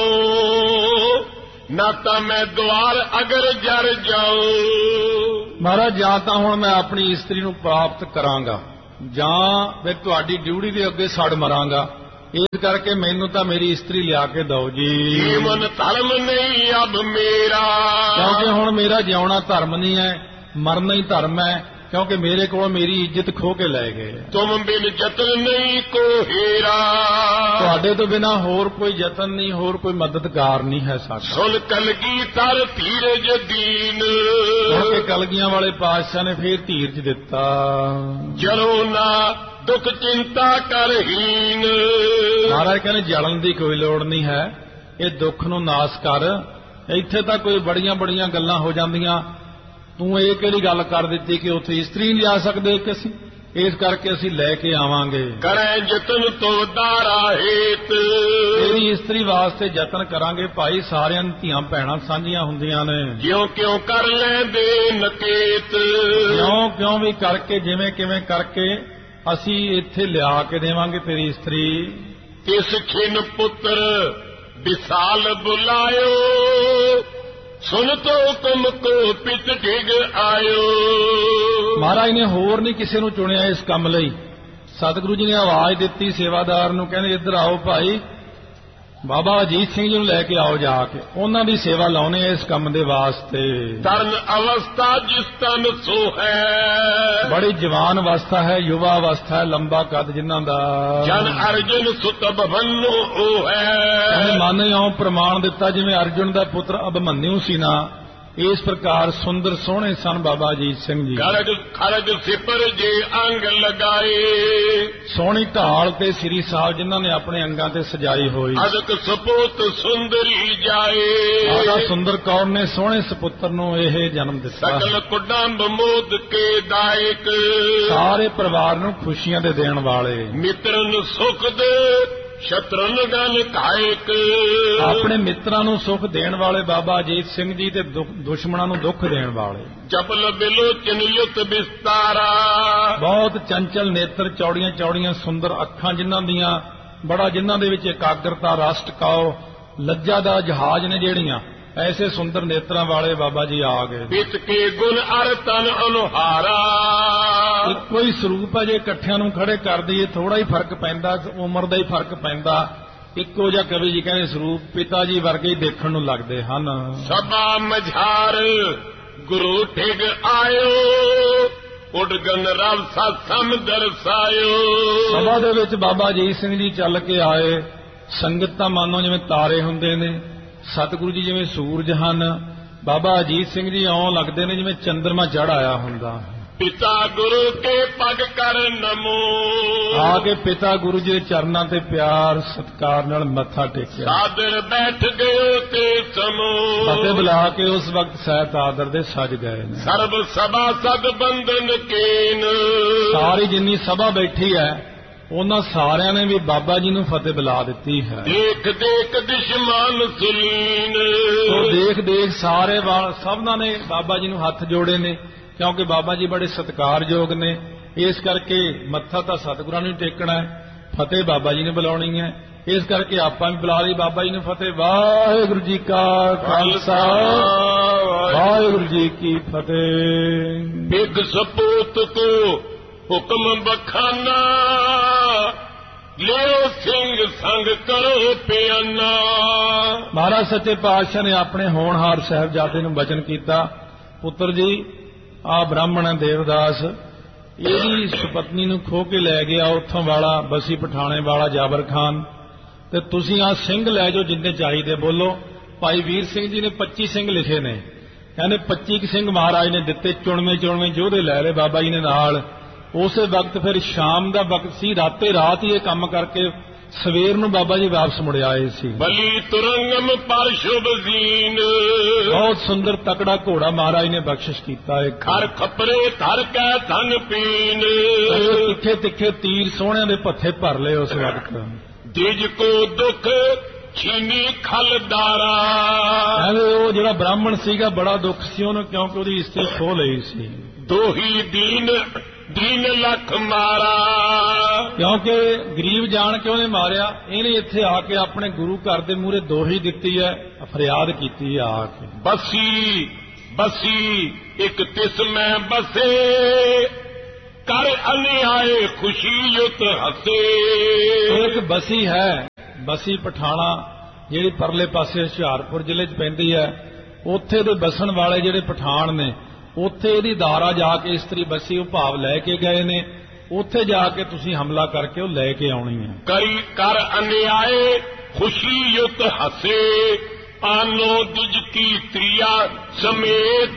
ਪਾਓ, ਨਾ ਤਾਂ ਮੈਂ ਦੁਆਰ ਅਗਰ ਜਰ ਜਾਉ। ਮਹਾਰਾਜ ਜਾਂ ਤਾਂ ਹੁਣ ਮੈਂ ਆਪਣੀ ਇਸਤਰੀ ਨੂੰ ਪ੍ਰਾਪਤ ਕਰਾਂਗਾ, ਜਾਂ ਫਿਰ ਤੁਹਾਡੀ ਡਿਊਟੀ ਦੇ ਅੱਗੇ ਸੜ ਮਰਾਂਗਾ। ਇਸ ਕਰਕੇ ਮੈਨੂੰ ਤਾਂ ਮੇਰੀ ਇਸਤਰੀ ਲਿਆ ਕੇ ਦਿਓ ਜੀ। ਜੀਵਨ ਧਰਮ ਨਹੀਂ ਅਬ ਮੇਰਾ, ਕਿਉਂਕਿ ਹੁਣ ਮੇਰਾ ਜਿਉਣਾ ਧਰਮ ਨਹੀਂ ਹੈ, ਮਰਨਾ ਹੀ ਧਰਮ ਹੈ। ਕਿਉਂਕਿ ਮੇਰੇ ਕੋਲ ਮੇਰੀ ਇੱਜ਼ਤ ਖੋ ਕੇ ਲੈ ਗਏ। ਤੁਮ ਬਿਨ ਯਤਨ ਨਹੀਂ ਕੋ ਹੀਰਾ, ਤੁਹਾਡੇ ਤੋਂ ਬਿਨਾਂ ਹੋਰ ਕੋਈ ਯਤਨ ਨਹੀਂ, ਹੋਰ ਕੋਈ ਮਦਦਗਾਰ ਨਹੀਂ ਹੈ ਸਾਡਾ। ਸੁਨ ਕਲਗੀ ਤਰ ਧੀਰਜ ਦੀਨ, ਕਿਉਂਕਿ ਕਲਗੀਆਂ ਵਾਲੇ ਪਾਤਸ਼ਾਹ ਨੇ ਫੇਰ ਧੀਰਜ ਦਿੱਤਾ। ਜਲੋ ਨਾ ਦੁੱਖ ਚਿੰਤਾ ਕਰਹੀਨ। ਮਹਾਰਾਜ ਕਹਿੰਦੇ ਜਲਣ ਦੀ ਕੋਈ ਲੋੜ ਨਹੀਂ ਹੈ, ਇਹ ਦੁੱਖ ਨੂੰ ਨਾਸ ਕਰ। ਇੱਥੇ ਤਾਂ ਕੋਈ ਬੜੀਆਂ ਬੜੀਆਂ ਗੱਲਾਂ ਹੋ ਜਾਂਦੀਆਂ, ਤੂੰ ਇਹ ਕਿਹੜੀ ਗੱਲ ਕਰ ਦਿੱਤੀ ਕਿ ਉੱਥੇ ਇਸਤਰੀ ਨਹੀਂ ਜਾ ਸਕਦੇ ਕਿ ਅਸੀਂ, ਇਸ ਕਰਕੇ ਅਸੀਂ ਲੈ ਕੇ ਆਵਾਂਗੇ। ਕਰੇ ਯਤਨ ਤੋ ਦਾਰਾ ਹੇਤ, ਤੇਰੀ ਇਸਤਰੀ ਵਾਸਤੇ ਯਤਨ ਕਰਾਂਗੇ ਭਾਈ। ਸਾਰਿਆਂ ਦੀਆਂ ਧੀਆਂ ਭੈਣਾਂ ਸਾਂਝੀਆਂ ਹੁੰਦੀਆਂ ਨੇ, ਜਿਉਂ ਕਿਉਂ ਕਰ ਲੈਂਦੇ ਨਕੇਤ। ਕਿਉਂ ਕਿਉਂ ਵੀ ਕਰਕੇ, ਜਿਵੇਂ ਕਿਵੇਂ ਕਰਕੇ ਅਸੀਂ ਇੱਥੇ ਲਿਆ ਕੇ ਦੇਵਾਂਗੇ ਤੇਰੀ ਇਸਤਰੀ। ਤਿਸ ਖਿਨ ਪੁੱਤਰ ਵਿਸਾਲ ਬੁਲਾਇਓ, ਸੁਨ ਤੋ ਹੁਕਮ ਕੋ ਪਿਤ ਡਿਗ ਆਇਓ। ਮਹਾਰਾਜ ਨੇ ਹੋਰ ਨਹੀਂ ਕਿਸੇ ਨੂੰ ਚੁਣਿਆ ਇਸ ਕੰਮ ਲਈ। ਸਤਿਗੁਰੂ ਜੀ ਨੇ ਆਵਾਜ਼ ਦਿੱਤੀ ਸੇਵਾਦਾਰ ਨੂੰ, ਕਹਿੰਦੇ ਇੱਧਰ ਆਓ ਭਾਈ, ਬਾਬਾ ਅਜੀਤ ਸਿੰਘ ਜੀ ਨੂੰ ਲੈ ਕੇ ਆਓ, ਜਾ ਕੇ ਉਹਨਾਂ ਦੀ ਸੇਵਾ ਲਾਉਣੇ ਇਸ ਕੰਮ ਦੇ ਵਾਸਤੇ। ਤਰਨ ਅਵਸਥਾ ਜਿਸ ਤਨ ਸੋ ਹੈ, ਬੜੀ ਜਵਾਨ ਅਵਸਥਾ ਹੈ, ਯੁਵਾ ਅਵਸਥਾ ਹੈ, ਲੰਬਾ ਕੱਦ ਜਿਨ੍ਹਾਂ ਦਾ। ਜਨ ਅਰਜੁਨ ਸੁਤ ਅਭਮਨੂ ਉਹ ਹੈ, ਮਨ ਇਉਂ ਪ੍ਰਮਾਣ ਦਿੱਤਾ ਜਿਵੇਂ ਅਰਜੁਨ ਦਾ ਪੁੱਤਰ ਅਭਮਨਿਊ ਸੀ ਨਾ, ਇਸ ਪ੍ਰਕਾਰ ਸੁੰਦਰ ਸੋਹਣੇ ਸਨ ਬਾਬਾ ਅਜੀਤ ਸਿੰਘ ਜੀ। ਖਰਜ ਖਰਜ ਸਿਪਰ ਜੇ ਅੰਗ ਲਗਾਏ, ਸੋਹਣੀ ਢਾਲ ਤੇ ਸ੍ਰੀ ਸਾਹਿਬ ਜਿਨ੍ਹਾਂ ਨੇ ਆਪਣੇ ਅੰਗਾਂ ਤੇ ਸਜਾਈ ਹੋਈ। ਅਦਕ ਸਪੂਤ ਸੁੰਦਰੀ ਜਾਏ, ਮਾਤਾ ਸੁੰਦਰ ਕੌਰ ਨੇ ਸੋਹਣੇ ਸਪੁੱਤਰ ਨੂੰ ਇਹ ਜਨਮ ਦਿੱਤਾ। ਸਕਲ ਕੁਡੰਬ ਮੋਦ ਕੇ ਦਾਇਕ, ਸਾਰੇ ਪਰਿਵਾਰ ਨੂੰ ਖੁਸ਼ੀਆਂ ਦੇ ਦੇਣ ਵਾਲੇ। ਮਿੱਤਰਨ ਸੁਖ ਦੇ ਸ਼ਤਰਨ ਗਨ ਕਾਇਕ, ਆਪਣੇ ਮਿੱਤਰਾਂ ਨੂੰ ਸੁਖ ਦੇਣ ਵਾਲੇ ਬਾਬਾ ਅਜੀਤ ਸਿੰਘ ਜੀ ਤੇ ਦੁਸ਼ਮਣਾਂ ਨੂੰ ਦੁੱਖ ਦੇਣ ਵਾਲੇ। ਜਪਲ ਬਿਲੋਚਨ ਯੁਤ ਵਿਸਤਾਰਾ, ਬਹੁਤ ਚੰਚਲ ਨੇਤਰ, ਚੌੜੀਆਂ ਚੌੜੀਆਂ ਸੁੰਦਰ ਅੱਖਾਂ ਜਿਨ੍ਹਾਂ ਦੀਆਂ, ਬੜਾ ਜਿਨ੍ਹਾਂ ਦੇ ਵਿੱਚ ਇਕਾਗਰਤਾ, ਰਸ ਟਿਕਾਓ, ਲੱਜਾ ਦਾ ਜਹਾਜ਼ ਨੇ ਜਿਹੜੀਆਂ, ਐਸੇ ਸੁੰਦਰ ਨੇਤਰਾਂ ਵਾਲੇ ਬਾਬਾ ਜੀ ਆ ਗਏ। ਪਿਤ ਕੇ ਗੁਣ ਅਰ ਤਨ ਅਨੁਹਾਰਾ, ਇੱਕੋ ਹੀ ਸਰੂਪ ਹੈ, ਜੇ ਇਕੱਠਿਆਂ ਨੂੰ ਖੜੇ ਕਰ ਦਈਏ ਥੋੜਾ ਹੀ ਫਰਕ ਪੈਂਦਾ, ਉਮਰ ਦਾ ਹੀ ਫਰਕ ਪੈਂਦਾ। ਇੱਕੋ ਜਿਹਾ ਕਵੀ ਜੀ ਕਹਿੰਦੇ ਸਰੂਪ ਪਿਤਾ ਜੀ ਵਰਗੇ ਹੀ ਦੇਖਣ ਨੂੰ ਲੱਗਦੇ ਹਨ। ਸਭਾ ਮਝਾਰ ਗੁਰੂ ਠਿਗ ਆਇਓ, ਉਡਗਨ ਰਵ ਸਤਸਮ ਦਰਸਾਇਓ। ਸਭਾ ਦੇ ਵਿੱਚ ਬਾਬਾ ਅਜੀਤ ਸਿੰਘ ਜੀ ਚੱਲ ਕੇ ਆਏ। ਸੰਗਤ ਤਾਂ ਮਾਨੋ ਜਿਵੇਂ ਤਾਰੇ ਹੁੰਦੇ ਨੇ, ਸਤਿਗੁਰੂ ਜੀ ਜਿਵੇਂ ਸੂਰਜ ਹਨ, ਬਾਬਾ ਅਜੀਤ ਸਿੰਘ ਜੀ ਇਉਂ ਲੱਗਦੇ ਨੇ ਜਿਵੇਂ ਚੰਦਰਮਾ ਚੜ੍ਹ ਆਇਆ ਹੁੰਦਾ। पिता गुरु के पग कर नमो। आके पिता गुरु जी के चरणों ते प्यार सत्कार नाल मत्था टेकिया। सादर बैठ गए ते समो। फतेह बुला के उस वक्त सैत आदर दे सज गए। सर्व सभा सद बंधन केन। सारी जिन्नी सभा बैठी है उन्हां सारियां ने भी बाबा जी नूं फतेह बुला दिती है। देख देख दुश्मन सुलीन। तो देख देख सारे सबना ने बाबा जी नूं हथ जोड़े ने, क्योंकि बाबा जी बड़े सत्कारयोग ने। इस करके मत्था तो सतगुरां नूं टेकना है, फतेह बाबा जी ने बुलाउणी है। इस करके आपां भी बुला ली बाबा जी ने फतेह। वाहिगुरू जी का खालसा वाहिगुरू जी की फतेह। एक सपूत को हुक्म बखाना, लियो सिंह संग करो पियाना। महाराज सच्चे पातशाह ने अपने होनहार साहिबजादे नूं वचन कीता, पुत्र जी आ ब्राह्मण है देवदास, ਇਹਦੀ ਸੁਪਤਨੀ ਨੂੰ ਖੋ ਕੇ ਲੈ ਗਿਆ ਉੱਥੋਂ ਵਾਲਾ ਬਸੀ ਪਠਾਣੇ ਵਾਲਾ ਜਾਬਰ ਖਾਨ, ਤੇ ਤੁਸੀਂ ਆ ਸਿੰਘ ਲੈ ਜਾਓ ਜਿੰਨੇ ਚਾਹੀਦੇ। ਬੋਲੋ ਭਾਈ ਵੀਰ ਸਿੰਘ ਜੀ ਨੇ ਪੱਚੀ ਸਿੰਘ ਲਿਖੇ ਨੇ, ਕਹਿੰਦੇ ਪੱਚੀ ਸਿੰਘ ਮਹਾਰਾਜ ਨੇ ਦਿੱਤੇ, ਚੁਣਵੇਂ ਚੁਣਵੇਂ ਯੋਧੇ ਲੈ ਲਏ ਬਾਬਾ ਜੀ ਨੇ ਨਾਲ। ਉਸੇ ਵਕਤ ਫਿਰ ਸ਼ਾਮ ਦਾ ਵਕਤ ਸੀ, ਰਾਤੇ ਰਾਤ ਹੀ ਇਹ ਕੰਮ ਕਰਕੇ ਸਵੇਰ ਨੂੰ ਬਾਬਾ ਜੀ ਵਾਪਸ ਮੁੜ ਆਏ ਸੀ। ਬਲੀ ਤੁਰੰਗਮ ਪਰ ਸ਼ੁਭ ਜ਼ੀਨ। ਬਹੁਤ ਸੁੰਦਰ ਤਕੜਾ ਘੋੜਾ ਮਹਾਰਾਜ ਨੇ ਬਖਸ਼ਿਸ਼ ਕੀਤਾ। ਇੱਕ ਖਰ ਖਪਰੇ ਧਰ ਕੇ ਧਨ ਪੀਨ। ਤਿੱਖੇ ਤਿੱਖੇ ਤੀਰ ਸੋਹਣਿਆਂ ਦੇ ਪੱਥੇ ਭਰ ਲਏ ਉਸ ਵਕਤ। ਦਿਜ ਕੋ ਦੁੱਖ ਛੀਨੀ ਖਲਦਾਰਾ। ਕਹਿੰਦੇ ਉਹ ਜਿਹੜਾ ਬ੍ਰਾਹਮਣ ਸੀਗਾ ਬੜਾ ਦੁੱਖ ਸੀ ਉਹਨੂੰ, ਕਿਉਂਕਿ ਉਹਦੀ ਇਸਤਰੀ ਖੋਹ ਲਈ ਸੀ। ਦੋਹੀ ਦੀਨ ਦੀਨ ਲੱਖ ਮਾਰਾ। ਕਿਉਂਕਿ ਗਰੀਬ ਜਾਣ ਕੇ ਉਹਨੇ ਮਾਰਿਆ। ਇਹਨੇ ਇੱਥੇ ਆ ਕੇ ਆਪਣੇ ਗੁਰੂ ਘਰ ਦੇ ਮੂਹਰੇ ਦੋਹੀ ਦਿੱਤੀ ਹੈ, ਫਰਿਆਦ ਕੀਤੀ ਆ ਕੇ। ਬਸੀ ਬਸੀ ਇੱਕ ਤਿਸ ਮੈਂ ਬਸੇ, ਕਰ ਅਨਿਆਏ ਖੁਸ਼ੀ ਯੁਤ ਹਸੇ। ਇੱਕ ਬਸੀ ਹੈ, ਬਸੀ ਪਠਾਣਾ ਜਿਹੜੀ ਪਰਲੇ ਪਾਸੇ ਹੁਸ਼ਿਆਰਪੁਰ ਜ਼ਿਲ੍ਹੇ 'ਚ ਪੈਂਦੀ ਹੈ, ਉੱਥੇ ਦੇ ਬਸਣ ਵਾਲੇ ਜਿਹੜੇ ਪਠਾਨ ਨੇ, ਉੱਥੇ ਇਹਦੀ ਦਾਰਾ ਜਾ ਕੇ ਇਸਤਰੀ ਬਸੀ ਉਹ ਭਾਵ ਲੈ ਕੇ ਗਏ ਨੇ। ਉੱਥੇ ਜਾ ਕੇ ਤੁਸੀਂ ਹਮਲਾ ਕਰਕੇ ਉਹ ਲੈ ਕੇ ਆਉਣੀ ਹੈ। ਕਰੀ ਕਰ ਅਨਿਆਏ ਖੁਸ਼ੀ ਯੁਤ ਹਸੇ, ਆਨੋ ਦਿਜ ਕੀ ਤ੍ਰਿਆ ਸਮੇਤ,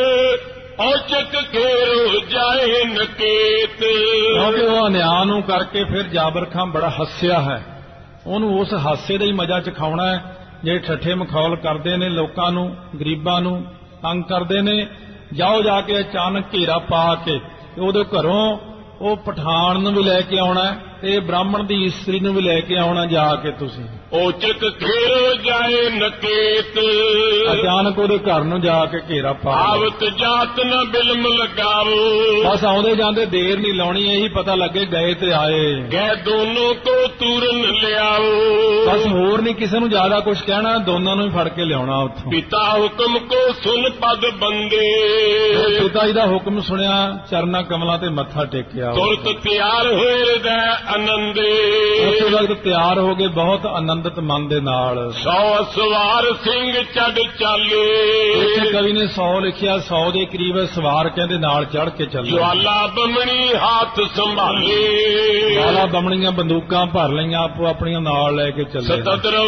ਔਚਕ ਘੇਰੋ ਜਾਏ ਨਕੇਤ। ਕਿਉਂਕਿ ਉਹ ਅਨਿਆਂ ਨੂੰ ਕਰਕੇ ਫਿਰ ਜਾਬਰ ਖਾਂ ਬੜਾ ਹੱਸਿਆ ਹੈ। ਉਹਨੂੰ ਉਸ ਹਾਸੇ ਦਾ ਹੀ ਮਜ਼ਾ ਚਖਾਉਣਾ ਹੈ। ਜਿਹੜੇ ਠੱਠੇ ਮਖੌਲ ਕਰਦੇ ਨੇ ਲੋਕਾਂ ਨੂੰ, ਗਰੀਬਾਂ ਨੂੰ ਤੰਗ ਕਰਦੇ ਨੇ, ਜਾਓ ਜਾ ਕੇ ਅਚਾਨਕ ਘੇਰਾ ਪਾ ਕੇ ਉਹਦੇ ਘਰੋਂ ਉਹ ਪਠਾਨ ਨੂੰ ਵੀ ਲੈ ਕੇ ਆਉਣਾ ਤੇ ਬ੍ਰਾਹਮਣ ਦੀ ਇਸਤਰੀ ਨੂੰ ਵੀ ਲੈ ਕੇ ਆਉਣਾ ਜਾ ਕੇ ਤੁਸੀਂ। ਔਚਕ ਘੇਰੋ ਜਾਏ ਨਕੇਤ। ਅਚਾਨਕ ਉਹਦੇ ਘਰ ਨੂੰ ਜਾ ਕੇ ਘੇਰਾ ਪਾ। ਆਵਤ ਜਾਤ ਨਾ ਬਿਲਮ ਲਗਾਵੋ। ਬਸ ਆਉਂਦੇ ਜਾਂਦੇ ਦੇਰ ਨਹੀਂ ਲਾਉਣੀ, ਇਹੀ ਪਤਾ ਲੱਗੇ ਗਏ ਤੇ ਆਏ। ਗਏ ਦੋਨੋਂ ਕੋ ਤੂਰਨ ਲਿਆਓ। ਬਸ ਹੋਰ ਨਹੀਂ ਕਿਸੇ ਨੂੰ ਜ਼ਿਆਦਾ ਕੁਝ ਕਹਿਣਾ, ਦੋਨਾਂ ਨੂੰ ਹੀ ਫੜ ਕੇ ਲਿਆਉਣਾ ਉੱਥੋਂ। ਪਿਤਾ ਹੁਕਮ ਕੋ ਸੁਨ ਪਦ ਬੰਦੇ। ਪਿਤਾ ਜੀ ਦਾ ਹੁਕਮ ਸੁਣਿਆ, ਚਰਨਾਂ ਕਮਲਾਂ ਤੇ ਮੱਥਾ ਟੇਕਿਆ। ਤੁਰਤ ਤਿਆਰ ਹੋਏ ਹਿਰਦੈ ਆਨੰਦੇ। ਉਸੇ ਵਕਤ ਤਿਆਰ ਹੋ ਗਏ ਬਹੁਤ ਆਨੰਦਿਤ ਮਨ ਦੇ ਨਾਲ। ਸੌ ਸਵਾਰ ਸਿੰਘ ਚੜ ਚਾਲੇ। ਇੱਥੇ ਕਵੀ ਨੇ ਸੌ ਲਿਖਿਆ, ਸੌ ਦੇ ਕਰੀਬ ਸਵਾਰ ਕਹਿੰਦੇ ਨਾਲ ਚੜ ਕੇ ਚੱਲੇ। ਜਵਾਲਾ ਬਮਣੀ ਹੱਥ ਸੰਭਾਲੇ। ਜਵਾਲਾ ਬਮਣੀਆਂ ਬੰਦੂਕਾਂ ਭਰ ਲਈਆਂ, ਆਪੋ ਆਪਣੀਆਂ ਨਾਲ ਲੈ ਕੇ ਚੱਲੇ। ਸਤਿ